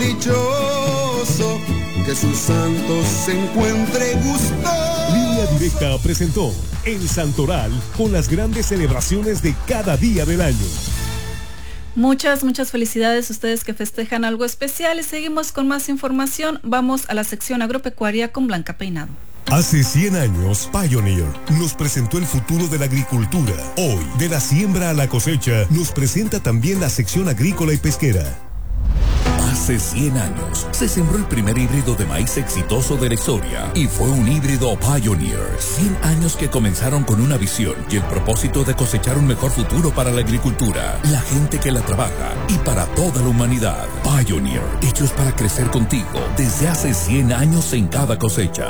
dichoso, que sus santos se encuentre gusto. Línea Directa presentó El Santoral con las grandes celebraciones de cada día del año. Muchas felicidades a ustedes que festejan algo especial y seguimos con más información. Vamos a la sección agropecuaria con Blanca Peinado. Hace 100 años, Pioneer nos presentó el futuro de la agricultura. Hoy, de la siembra a la cosecha, nos presenta también la sección agrícola y pesquera. Hace 100 años se sembró el primer híbrido de maíz exitoso de la historia y fue un híbrido Pioneer. 100 años que comenzaron con una visión y el propósito de cosechar un mejor futuro para la agricultura, la gente que la trabaja y para toda la humanidad. Pioneer, hechos para crecer contigo desde hace 100 años en cada cosecha.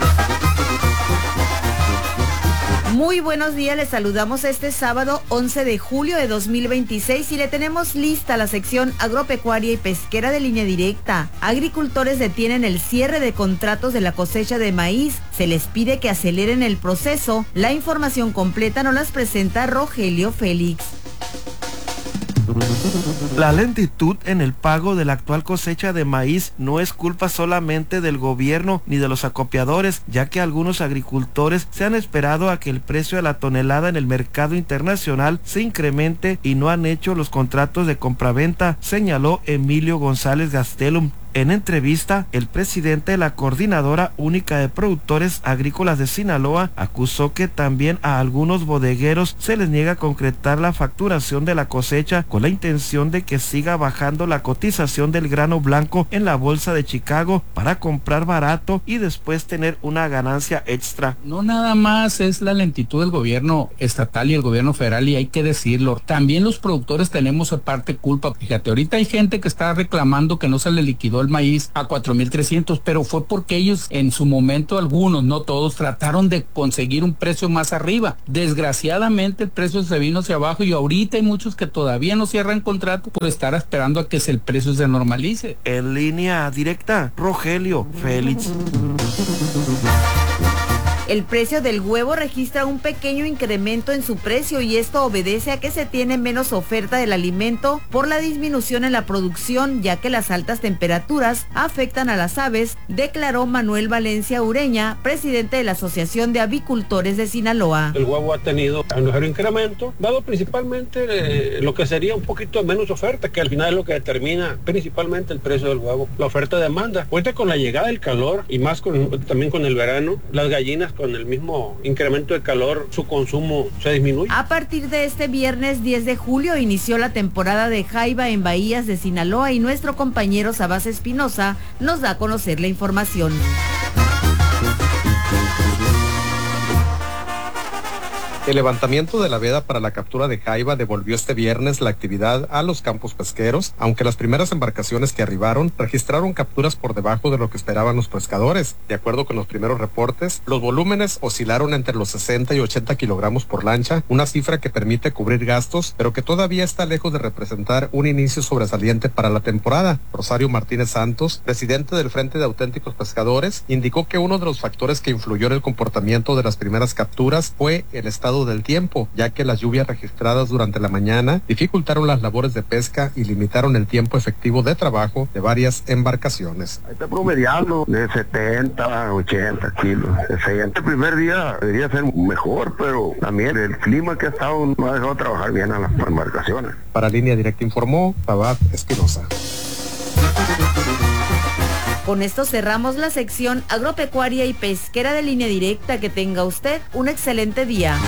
Muy buenos días, les saludamos este sábado 11 de julio de 2026 y le tenemos lista la sección agropecuaria y pesquera de Línea Directa. Agricultores detienen el cierre de contratos de la cosecha de maíz. Se les pide que aceleren el proceso. La información completa nos las presenta Rogelio Félix. La lentitud en el pago de la actual cosecha de maíz no es culpa solamente del gobierno ni de los acopiadores, ya que algunos agricultores se han esperado a que el precio de la tonelada en el mercado internacional se incremente y no han hecho los contratos de compraventa, señaló Emilio González Gastelum. En entrevista, el presidente de la Coordinadora Única de Productores Agrícolas de Sinaloa acusó que también a algunos bodegueros se les niega concretar la facturación de la cosecha con la intención de que siga bajando la cotización del grano blanco en la bolsa de Chicago para comprar barato y después tener una ganancia extra. No nada más es la lentitud del gobierno estatal y el gobierno federal, y hay que decirlo, también los productores tenemos aparte culpa. Fíjate, ahorita hay gente que está reclamando que no se le liquidó el maíz a 4,300, pero fue porque ellos en su momento, algunos, no todos, trataron de conseguir un precio más arriba. Desgraciadamente el precio se vino hacia abajo y ahorita hay muchos que todavía no cierran contrato por estar esperando a que el precio se normalice. En línea directa, Rogelio Félix. El precio del huevo registra un pequeño incremento en su precio y esto obedece a que se tiene menos oferta del alimento por la disminución en la producción, ya que las altas temperaturas afectan a las aves, declaró Manuel Valencia Ureña, presidente de la Asociación de Avicultores de Sinaloa. El huevo ha tenido un ligero incremento, dado principalmente lo que sería un poquito menos oferta, que al final es lo que determina principalmente el precio del huevo, la oferta-demanda. Ahorita con la llegada del calor y más también con el verano, las gallinas con el mismo incremento de calor, su consumo se disminuye. A partir de este viernes 10 de julio inició la temporada de jaiba en bahías de Sinaloa y nuestro compañero Sabás Espinosa nos da a conocer la información. El levantamiento de la veda para la captura de jaiba devolvió este viernes la actividad a los campos pesqueros, aunque las primeras embarcaciones que arribaron registraron capturas por debajo de lo que esperaban los pescadores. De acuerdo con los primeros reportes, los volúmenes oscilaron entre los 60 y 80 kilogramos por lancha, una cifra que permite cubrir gastos, pero que todavía está lejos de representar un inicio sobresaliente para la temporada. Rosario Martínez Santos, presidente del Frente de Auténticos Pescadores, indicó que uno de los factores que influyó en el comportamiento de las primeras capturas fue el estado del tiempo, ya que las lluvias registradas durante la mañana dificultaron las labores de pesca y limitaron el tiempo efectivo de trabajo de varias embarcaciones. Ahí está promediando de 70, 80 kilos. El primer día debería ser mejor, pero también el clima que ha estado no ha dejado trabajar bien a las embarcaciones. Para Línea Directa informó Sabás Espinosa. Con esto cerramos la sección agropecuaria y pesquera de Línea Directa. Que tenga usted un excelente día.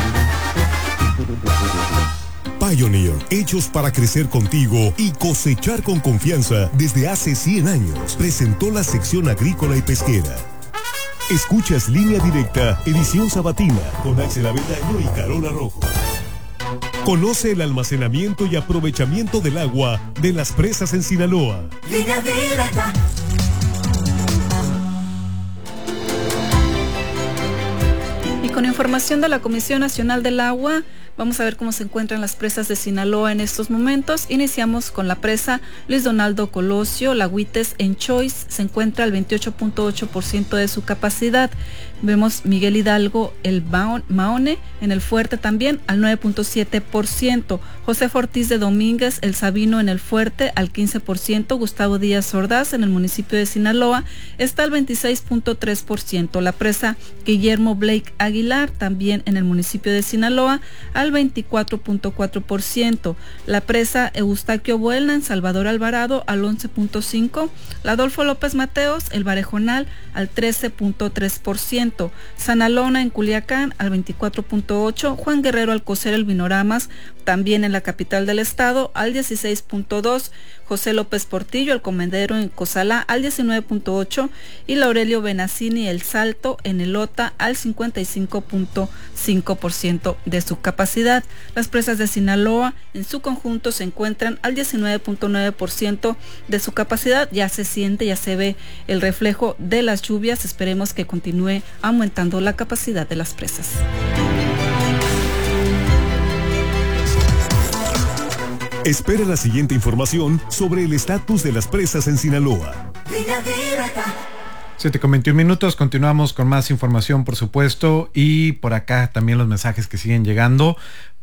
Pioneer, hechos para crecer contigo y cosechar con confianza desde hace 100 años, presentó la sección agrícola y pesquera. Escuchas Línea Directa, edición sabatina, con Axel Avendaño y Carola Rojo. Conoce el almacenamiento y aprovechamiento del agua de las presas en Sinaloa. Línea Directa. Y con información de la Comisión Nacional del Agua, vamos a ver cómo se encuentran las presas de Sinaloa en estos momentos. Iniciamos con la presa Luis Donaldo Colosio. La Huites en Choice se encuentra al 28.8% de su capacidad. Vemos Miguel Hidalgo, el Maone, en el Fuerte también al 9.7%. José Ortiz de Domínguez, el Sabino en el Fuerte al 15%. Gustavo Díaz Ordaz en el municipio de Sinaloa está al 26.3%. La presa Guillermo Blake Aguilar también en el municipio de Sinaloa al 24.4%. La presa Eustaquio Buelna en Salvador Alvarado al 11.5%. La Adolfo López Mateos, el Barejonal al 13.3%. Sanalona en Culiacán al 24.8%. Juan Guerrero Alcocer el Vinoramas también en la capital del estado al 16.2%. José López Portillo el Comendero en Cozalá al 19.8% y Laurelio Benaccini el Salto en Elota al 55.5% de su capacidad. Las presas de Sinaloa en su conjunto se encuentran al 19.9% de su capacidad. Ya se siente, ya se ve el reflejo de las lluvias. Esperemos que continúe aumentando la capacidad de las presas. Espera la siguiente información sobre el estatus de las presas en Sinaloa. 7:21, continuamos con más información, por supuesto, y por acá también los mensajes que siguen llegando.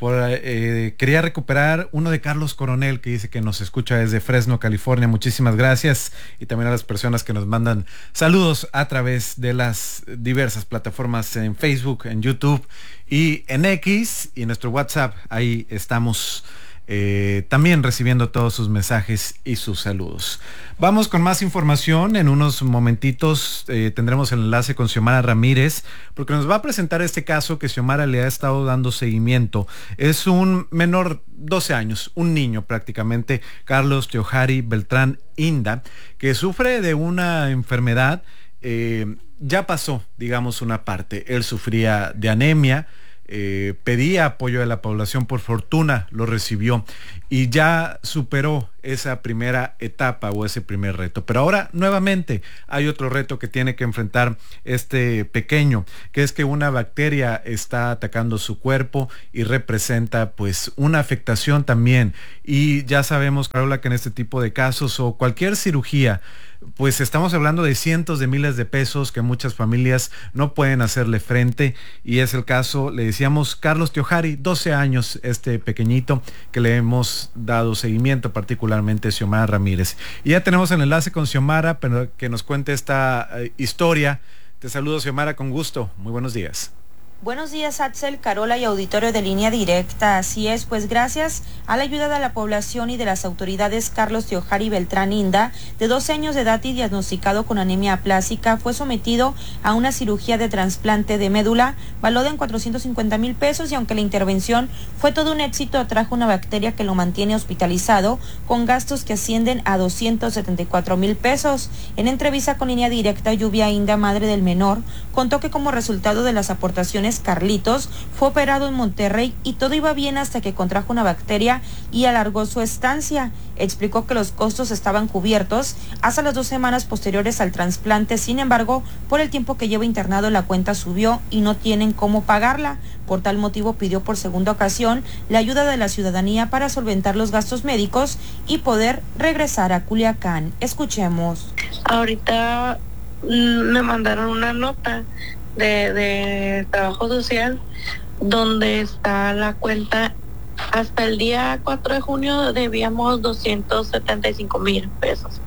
Quería recuperar uno de Carlos Coronel, que dice que nos escucha desde Fresno, California. Muchísimas gracias, y también a las personas que nos mandan saludos a través de las diversas plataformas en Facebook, en YouTube y en X, y en nuestro WhatsApp. Ahí estamos también recibiendo todos sus mensajes y sus saludos. Vamos con más información. En unos momentitos tendremos el enlace con Xiomara Ramírez, porque nos va a presentar este caso que Xiomara le ha estado dando seguimiento. Es un menor, 12 años, un niño prácticamente, Carlos Teojari Beltrán Inda, que sufre de una enfermedad. Ya pasó, digamos, una parte. Él sufría de anemia. Pedía apoyo de la población, por fortuna lo recibió y ya superó esa primera etapa o ese primer reto. Pero ahora nuevamente hay otro reto que tiene que enfrentar este pequeño, que es que una bacteria está atacando su cuerpo y representa pues una afectación también. Y ya sabemos, Carola, que en este tipo de casos o cualquier cirugía, pues estamos hablando de cientos de miles de pesos que muchas familias no pueden hacerle frente, y es el caso, le decíamos, Carlos Teojari, 12 años, este pequeñito que le hemos dado seguimiento, particularmente Xiomara Ramírez. Y ya tenemos el enlace con Xiomara, pero que nos cuente esta historia. Te saludo, Xiomara, con gusto. Muy buenos días. Buenos días, Axel, Carola y auditorio de Línea Directa. Así es, pues gracias a la ayuda de la población y de las autoridades, Carlos Teojari Beltrán Inda, de 12 años de edad y diagnosticado con anemia aplásica, fue sometido a una cirugía de trasplante de médula valorada en 450,000 pesos, y aunque la intervención fue todo un éxito, atrajo una bacteria que lo mantiene hospitalizado con gastos que ascienden a 274,000 pesos. En entrevista con Línea Directa, Lluvia Inda, madre del menor, contó que como resultado de las aportaciones, Carlitos fue operado en Monterrey y todo iba bien hasta que contrajo una bacteria y alargó su estancia. Explicó que los costos estaban cubiertos hasta las 2 semanas posteriores al trasplante. Sin embargo, por el tiempo que lleva internado, la cuenta subió y no tienen cómo pagarla. Por tal motivo, pidió por segunda ocasión la ayuda de la ciudadanía para solventar los gastos médicos y poder regresar a Culiacán. Escuchemos. Ahorita me mandaron una nota de trabajo social donde está la cuenta. Hasta el día 4 de junio debíamos 275,000 pesos.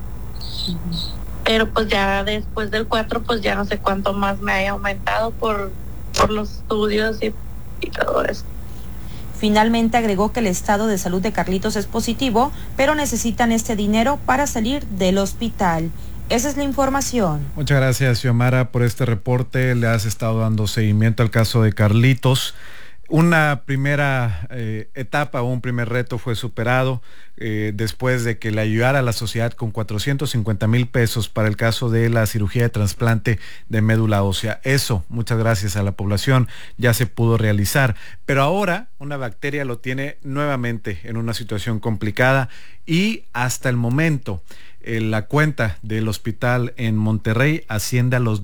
Pero pues ya después del 4, pues ya no sé cuánto más me haya aumentado por los estudios y todo eso. Finalmente agregó que el estado de salud de Carlitos es positivo, pero necesitan este dinero para salir del hospital. Esa es la información. Muchas gracias, Xiomara, por este reporte. Le has estado dando seguimiento al caso de Carlitos. Una primera etapa o un primer reto fue superado después de que le ayudara a la sociedad con 450,000 pesos para el caso de la cirugía de trasplante de médula ósea. Eso, muchas gracias a la población, ya se pudo realizar. Pero ahora una bacteria lo tiene nuevamente en una situación complicada, y hasta el momento la cuenta del hospital en Monterrey asciende a los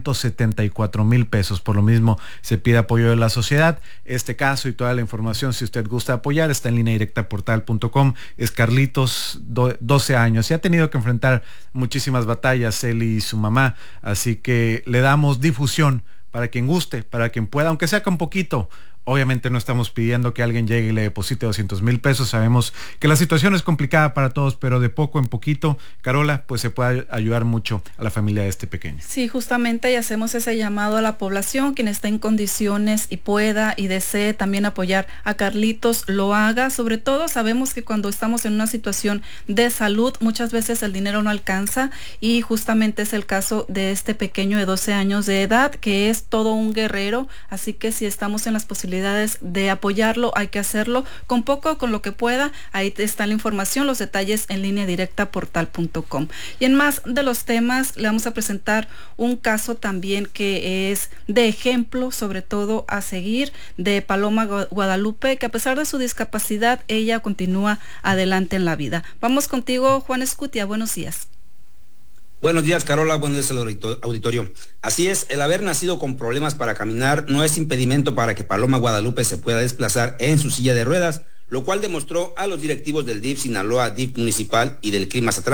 274,000 pesos. Por lo mismo, se pide apoyo de la sociedad. Este caso y toda la información, si usted gusta apoyar, está en lineadirectaportal.com. Es Carlitos, 12 años, y ha tenido que enfrentar muchísimas batallas, él y su mamá. Así que le damos difusión para quien guste, para quien pueda, aunque sea con poquito. Obviamente no estamos pidiendo que alguien llegue y le deposite 200,000 pesos. Sabemos que la situación es complicada para todos, pero de poco en poquito, Carola, pues se puede ayudar mucho a la familia de este pequeño. Sí, justamente, y hacemos ese llamado a la población, quien está en condiciones y pueda y desee también apoyar a Carlitos, lo haga. Sobre todo sabemos que cuando estamos en una situación de salud, muchas veces el dinero no alcanza, y justamente es el caso de este pequeño de 12 años de edad, que es todo un guerrero. Así que si estamos en las posibilidades de apoyarlo, hay que hacerlo con poco, con lo que pueda. Ahí está la información, los detalles en lineadirectaportal.com. Y en más de los temas, le vamos a presentar un caso también que es de ejemplo, sobre todo a seguir, de Paloma Guadalupe, que a pesar de su discapacidad, ella continúa adelante en la vida. Vamos contigo, Juan Escutia, buenos días. Buenos días, Carola, buenos días al auditorio. Así es, el haber nacido con problemas para caminar no es impedimento para que Paloma Guadalupe se pueda desplazar en su silla de ruedas, lo cual demostró a los directivos del DIF Sinaloa, DIF municipal y del CRI Mazatlán,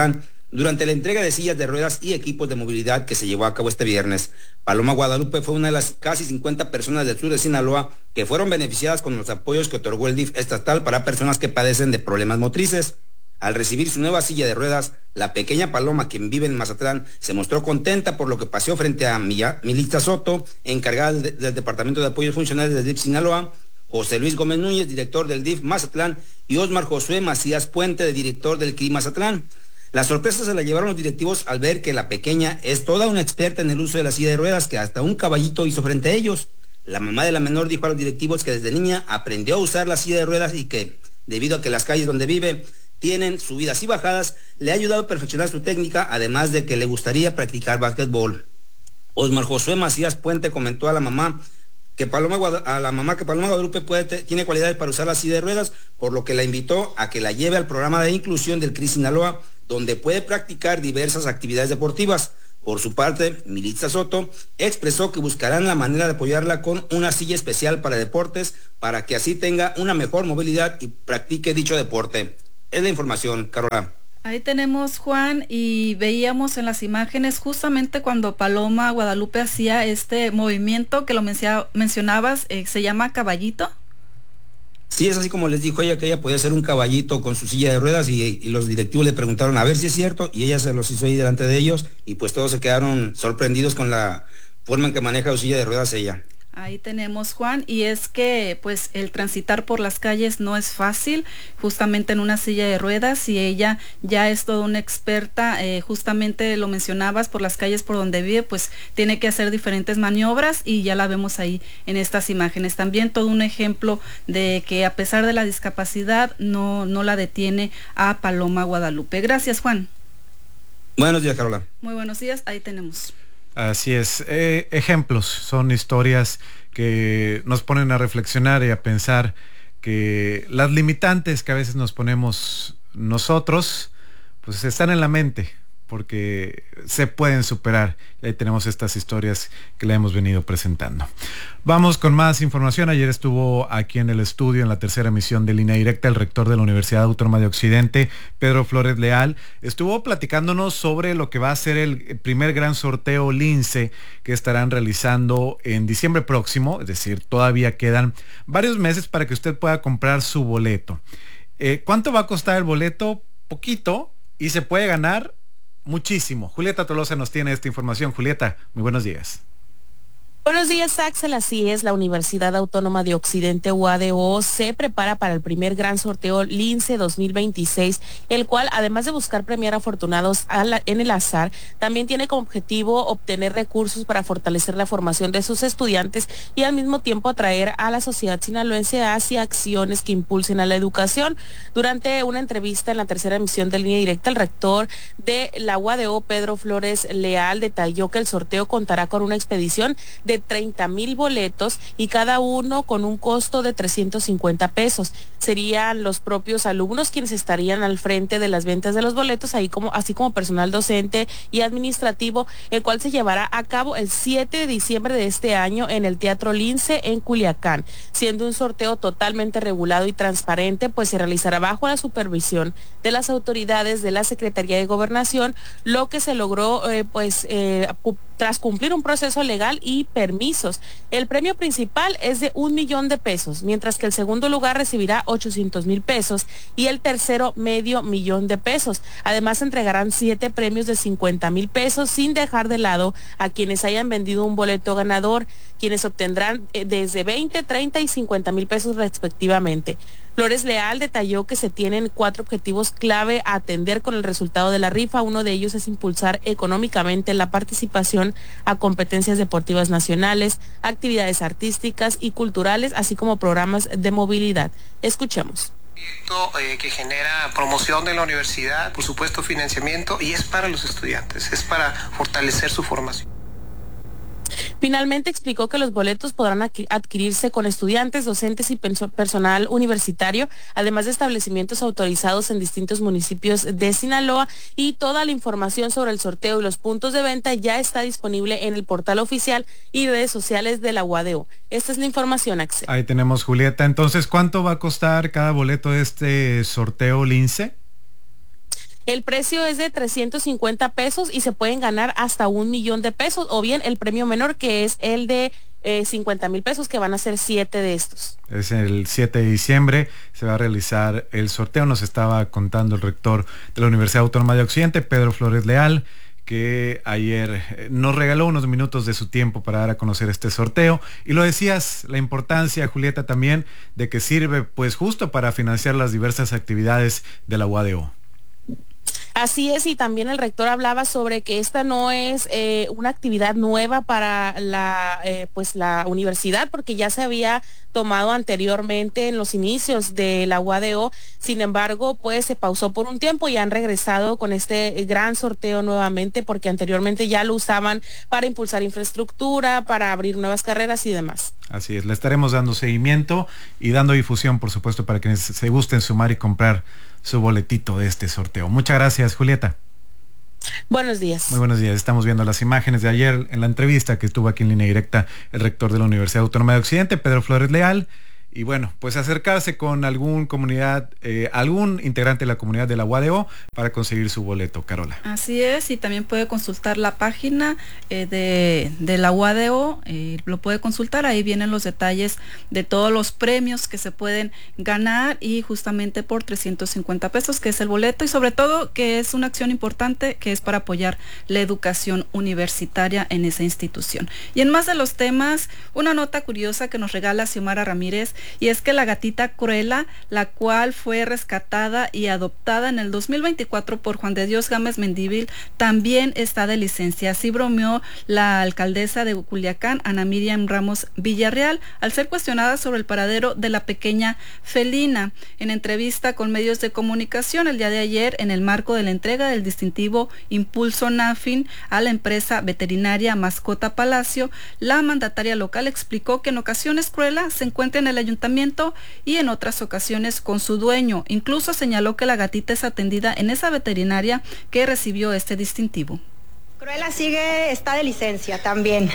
durante la entrega de sillas de ruedas y equipos de movilidad que se llevó a cabo este viernes. Paloma Guadalupe fue una de las casi 50 personas del sur de Sinaloa que fueron beneficiadas con los apoyos que otorgó el DIF estatal para personas que padecen de problemas motrices. Al recibir su nueva silla de ruedas, la pequeña Paloma, quien vive en Mazatlán, se mostró contenta por lo que paseó frente a Militza Soto, encargada del Departamento de Apoyos Funcionales del DIF Sinaloa, José Luis Gómez Núñez, director del DIF Mazatlán, y Osmar Josué Macías Puente, director del CRI Mazatlán. La sorpresa se la llevaron los directivos al ver que la pequeña es toda una experta en el uso de la silla de ruedas, que hasta un caballito hizo frente a ellos. La mamá de la menor dijo a los directivos que desde niña aprendió a usar la silla de ruedas y que, debido a que las calles donde vive tienen subidas y bajadas, le ha ayudado a perfeccionar su técnica, además de que le gustaría practicar básquetbol. Osmar Josué Macías Puente comentó a la mamá que Paloma Guadalupe tiene cualidades para usar la silla de ruedas, por lo que la invitó a que la lleve al programa de inclusión del CRI Sinaloa, donde puede practicar diversas actividades deportivas. Por su parte, Militza Soto expresó que buscarán la manera de apoyarla con una silla especial para deportes, para que así tenga una mejor movilidad y practique dicho deporte. Es la información, Carola. Ahí tenemos, Juan, y veíamos en las imágenes justamente cuando Paloma Guadalupe hacía este movimiento que lo mencionabas, se llama caballito. Sí, es así como les dijo ella, que ella podía ser un caballito con su silla de ruedas y los directivos le preguntaron a ver si es cierto y ella se los hizo ahí delante de ellos y pues todos se quedaron sorprendidos con la forma en que maneja su silla de ruedas ella. Ahí tenemos, Juan, y es que pues el transitar por las calles no es fácil, justamente en una silla de ruedas, y ella ya es toda una experta, justamente lo mencionabas, por las calles por donde vive, pues tiene que hacer diferentes maniobras y ya la vemos ahí en estas imágenes. También todo un ejemplo de que a pesar de la discapacidad no la detiene a Paloma Guadalupe. Gracias, Juan. Buenos días, Carola. Muy buenos días, ahí tenemos. Así es, ejemplos, son historias que nos ponen a reflexionar y a pensar que las limitantes que a veces nos ponemos nosotros, pues están en la mente, porque se pueden superar. Y ahí tenemos estas historias que le hemos venido presentando. Vamos con más información. Ayer estuvo aquí en el estudio, en la tercera emisión de Línea Directa, el rector de la Universidad Autónoma de Occidente, Pedro Flores Leal. Estuvo platicándonos sobre lo que va a ser el primer gran sorteo Lince que estarán realizando en diciembre próximo, es decir, todavía quedan varios meses para que usted pueda comprar su boleto. ¿Cuánto va a costar el boleto? Poquito, y se puede ganar muchísimo. Julieta Tolosa nos tiene esta información. Julieta, muy buenos días. Buenos días, Axel. Así es, la Universidad Autónoma de Occidente, UADO, se prepara para el primer gran sorteo Lince 2026, el cual, además de buscar premiar afortunados en el azar, también tiene como objetivo obtener recursos para fortalecer la formación de sus estudiantes y al mismo tiempo atraer a la sociedad sinaloense hacia acciones que impulsen a la educación. Durante una entrevista en la tercera emisión de Línea Directa, el rector de la UADO, Pedro Flores Leal, detalló que el sorteo contará con una expedición de 30,000 boletos y cada uno con un costo de 350 pesos. Serían los propios alumnos quienes estarían al frente de las ventas de los boletos, así como personal docente y administrativo, el cual se llevará a cabo el 7 de diciembre de este año en el Teatro Lince en Culiacán, siendo un sorteo totalmente regulado y transparente, pues se realizará bajo la supervisión de las autoridades de la Secretaría de Gobernación, lo que se logró tras cumplir un proceso legal y permisos. El premio principal es de 1 millón de pesos, mientras que el segundo lugar recibirá 800,000 pesos y el tercero medio millón de pesos. Además, entregarán 7 premios de 50,000 pesos, sin dejar de lado a quienes hayan vendido un boleto ganador, quienes obtendrán desde 20, 30 y 50,000 pesos respectivamente. Flores Leal detalló que se tienen 4 objetivos clave a atender con el resultado de la rifa. Uno de ellos es impulsar económicamente la participación a competencias deportivas nacionales, actividades artísticas y culturales, así como programas de movilidad. Escuchemos. Que genera promoción de la universidad, por supuesto financiamiento, y es para los estudiantes, es para fortalecer su formación. Finalmente explicó que los boletos podrán adquirirse con estudiantes, docentes y personal universitario, además de establecimientos autorizados en distintos municipios de Sinaloa, y toda la información sobre el sorteo y los puntos de venta ya está disponible en el portal oficial y redes sociales de la UADO. Esta es la información, Axel. Ahí tenemos, Julieta. Entonces, ¿cuánto va a costar cada boleto de este sorteo Lince? El precio es de 350 pesos y se pueden ganar hasta 1 millón de pesos, o bien el premio menor, que es el de 50,000 pesos, que van a ser 7 de estos. Es el 7 de diciembre, se va a realizar el sorteo. Nos estaba contando el rector de la Universidad Autónoma de Occidente, Pedro Flores Leal, que ayer nos regaló unos minutos de su tiempo para dar a conocer este sorteo. Y lo decías, la importancia, Julieta, también de que sirve pues justo para financiar las diversas actividades de la UADO. Así es, y también el rector hablaba sobre que esta no es una actividad nueva para la universidad, porque ya se había tomado anteriormente en los inicios de la UADO. Sin embargo, pues se pausó por un tiempo y han regresado con este gran sorteo nuevamente, porque anteriormente ya lo usaban para impulsar infraestructura, para abrir nuevas carreras y demás. Así es, le estaremos dando seguimiento y dando difusión, por supuesto, para quienes se gusten sumar y comprar su boletito de este sorteo. Muchas gracias, Julieta. Buenos días. Muy buenos días. Estamos viendo las imágenes de ayer en la entrevista que estuvo aquí en línea directa el rector de la Universidad Autónoma de Occidente, Pedro Flores Leal. Y bueno, pues acercarse con algún integrante de la comunidad de la UADO para conseguir su boleto, Carola. Así es, y también puede consultar la página de la UADO, lo puede consultar, ahí vienen los detalles de todos los premios que se pueden ganar, y justamente por 350 pesos, que es el boleto, y sobre todo que es una acción importante que es para apoyar la educación universitaria en esa institución. Y en más de los temas, una nota curiosa que nos regala Xiomara Ramírez, y es que la gatita Cruela, la cual fue rescatada y adoptada en el 2024 por Juan de Dios Gámez Mendívil, también está de licencia. Así bromeó la alcaldesa de Culiacán, Ana Miriam Ramos Villarreal, al ser cuestionada sobre el paradero de la pequeña felina. En entrevista con medios de comunicación el día de ayer, en el marco de la entrega del distintivo Impulso NAFIN a la empresa veterinaria Mascota Palacio, la mandataria local explicó que en ocasiones Cruela se encuentra en el ayuntamiento y en otras ocasiones con su dueño. Incluso señaló que la gatita es atendida en esa veterinaria que recibió este distintivo. Cruela está de licencia también.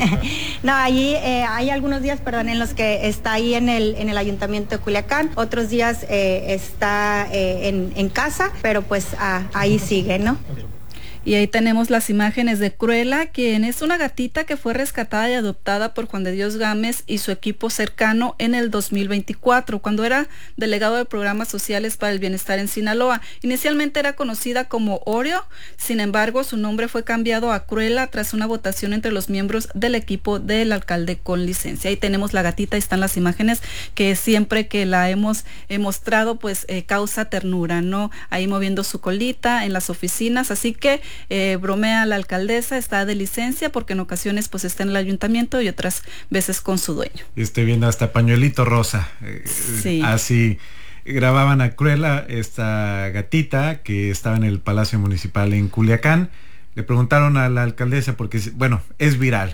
No, allí hay algunos días, en los que está ahí en el ayuntamiento de Culiacán, otros días está en casa, pero pues ahí sigue, ¿no? Y ahí tenemos las imágenes de Cruela, quien es una gatita que fue rescatada y adoptada por Juan de Dios Gámez y su equipo cercano en el 2024, cuando era delegado de programas sociales para el bienestar en Sinaloa. Inicialmente era conocida como Oreo, sin embargo su nombre fue cambiado a Cruela tras una votación entre los miembros del equipo del alcalde con licencia. Ahí tenemos la gatita, ahí están las imágenes que siempre que la hemos mostrado pues causa ternura, ¿no? Ahí moviendo su colita en las oficinas, así que bromea la alcaldesa, está de licencia porque en ocasiones pues está en el ayuntamiento y otras veces con su dueño. Estoy viendo hasta pañuelito rosa. Sí. Así grababan a Cruela, esta gatita que estaba en el Palacio Municipal en Culiacán. Le preguntaron a la alcaldesa porque, bueno, es viral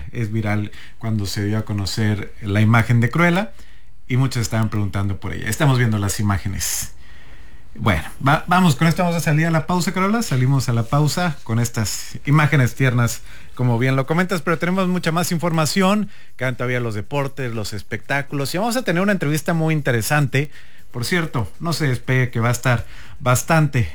cuando se dio a conocer la imagen de Cruela y muchos estaban preguntando por ella. Estamos viendo las imágenes. Bueno, vamos con esto, vamos a salir a la pausa, Carola. Salimos a la pausa con estas imágenes tiernas, como bien lo comentas, pero tenemos mucha más información. Quedan todavía los deportes, los espectáculos, y vamos a tener una entrevista muy interesante. Por cierto, no se despegue, que va a estar bastante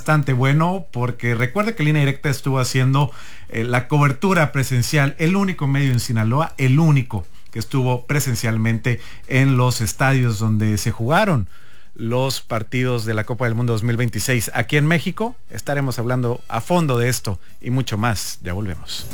bueno, porque recuerda que Línea Directa estuvo haciendo la cobertura presencial, el único medio en Sinaloa, el único que estuvo presencialmente en los estadios donde se jugaron los partidos de la Copa del Mundo 2026 aquí en México. Estaremos hablando a fondo de esto y mucho más. Ya volvemos.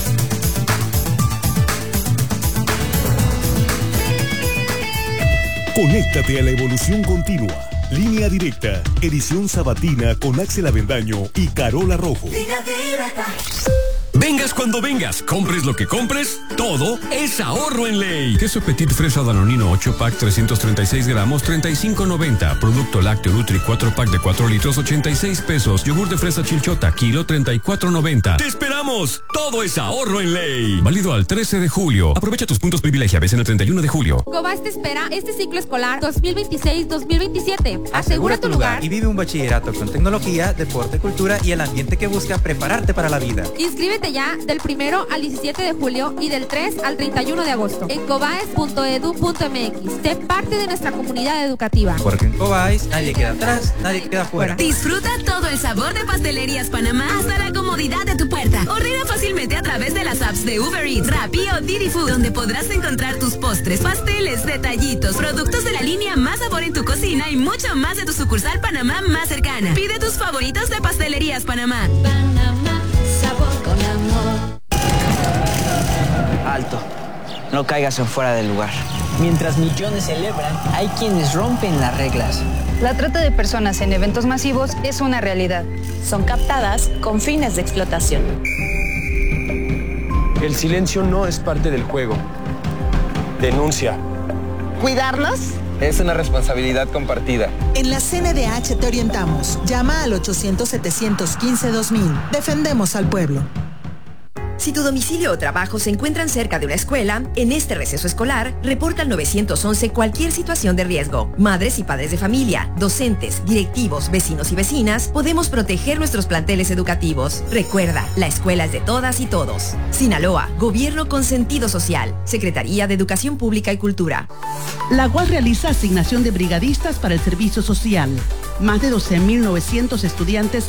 Conéctate a la evolución continua. Línea Directa, edición sabatina con Axel Avendaño y Carola Rojo. Línea Directa. Vengas cuando vengas, compres lo que compres, todo es ahorro en ley. Queso Petit Fresa Danonino 8 pack 336 gramos 35.90. Producto lácteo Nutri 4 pack de 4 litros 86 pesos. Yogur de fresa Chilchota kilo 34.90. ¡Te esperamos! Todo es ahorro en ley. Válido al 13 de julio. Aprovecha tus puntos privilegiables en el 31 de julio. Cobas te espera este ciclo escolar 2026-2027. Asegura tu lugar y vive un bachillerato con tecnología, deporte, cultura y el ambiente que busca prepararte para la vida. Inscríbete Inscríbete ya del 1 al 17 de julio y del 3 al 31 de agosto en cobaes.edu.mx. Sé parte de nuestra comunidad educativa. Porque en Cobaes nadie queda atrás, nadie queda fuera. Disfruta todo el sabor de Pastelerías Panamá hasta la comodidad de tu puerta. Ordena fácilmente a través de las apps de Uber Eats, Rappi o Didi Food, donde podrás encontrar tus postres, pasteles, detallitos, productos de la línea Más Sabor en tu cocina y mucho más de tu sucursal Panamá más cercana. Pide tus favoritos de Pastelerías Panamá. Panamá, sabor con amor. Alto, no caigas en fuera del lugar. Mientras millones celebran, hay quienes rompen las reglas. La trata de personas en eventos masivos es una realidad. Son captadas con fines de explotación. El silencio no es parte del juego. Denuncia. ¿Cuidarnos? Es una responsabilidad compartida. En la CNDH te orientamos. Llama al 800-715-2000. Defendemos al pueblo. Si tu domicilio o trabajo se encuentran cerca de una escuela, en este receso escolar, reporta al 911 cualquier situación de riesgo. Madres y padres de familia, docentes, directivos, vecinos y vecinas, podemos proteger nuestros planteles educativos. Recuerda, la escuela es de todas y todos. Sinaloa, Gobierno con sentido social. Secretaría de Educación Pública y Cultura. La UAS realiza asignación de brigadistas para el servicio social. Más de 12.900 estudiantes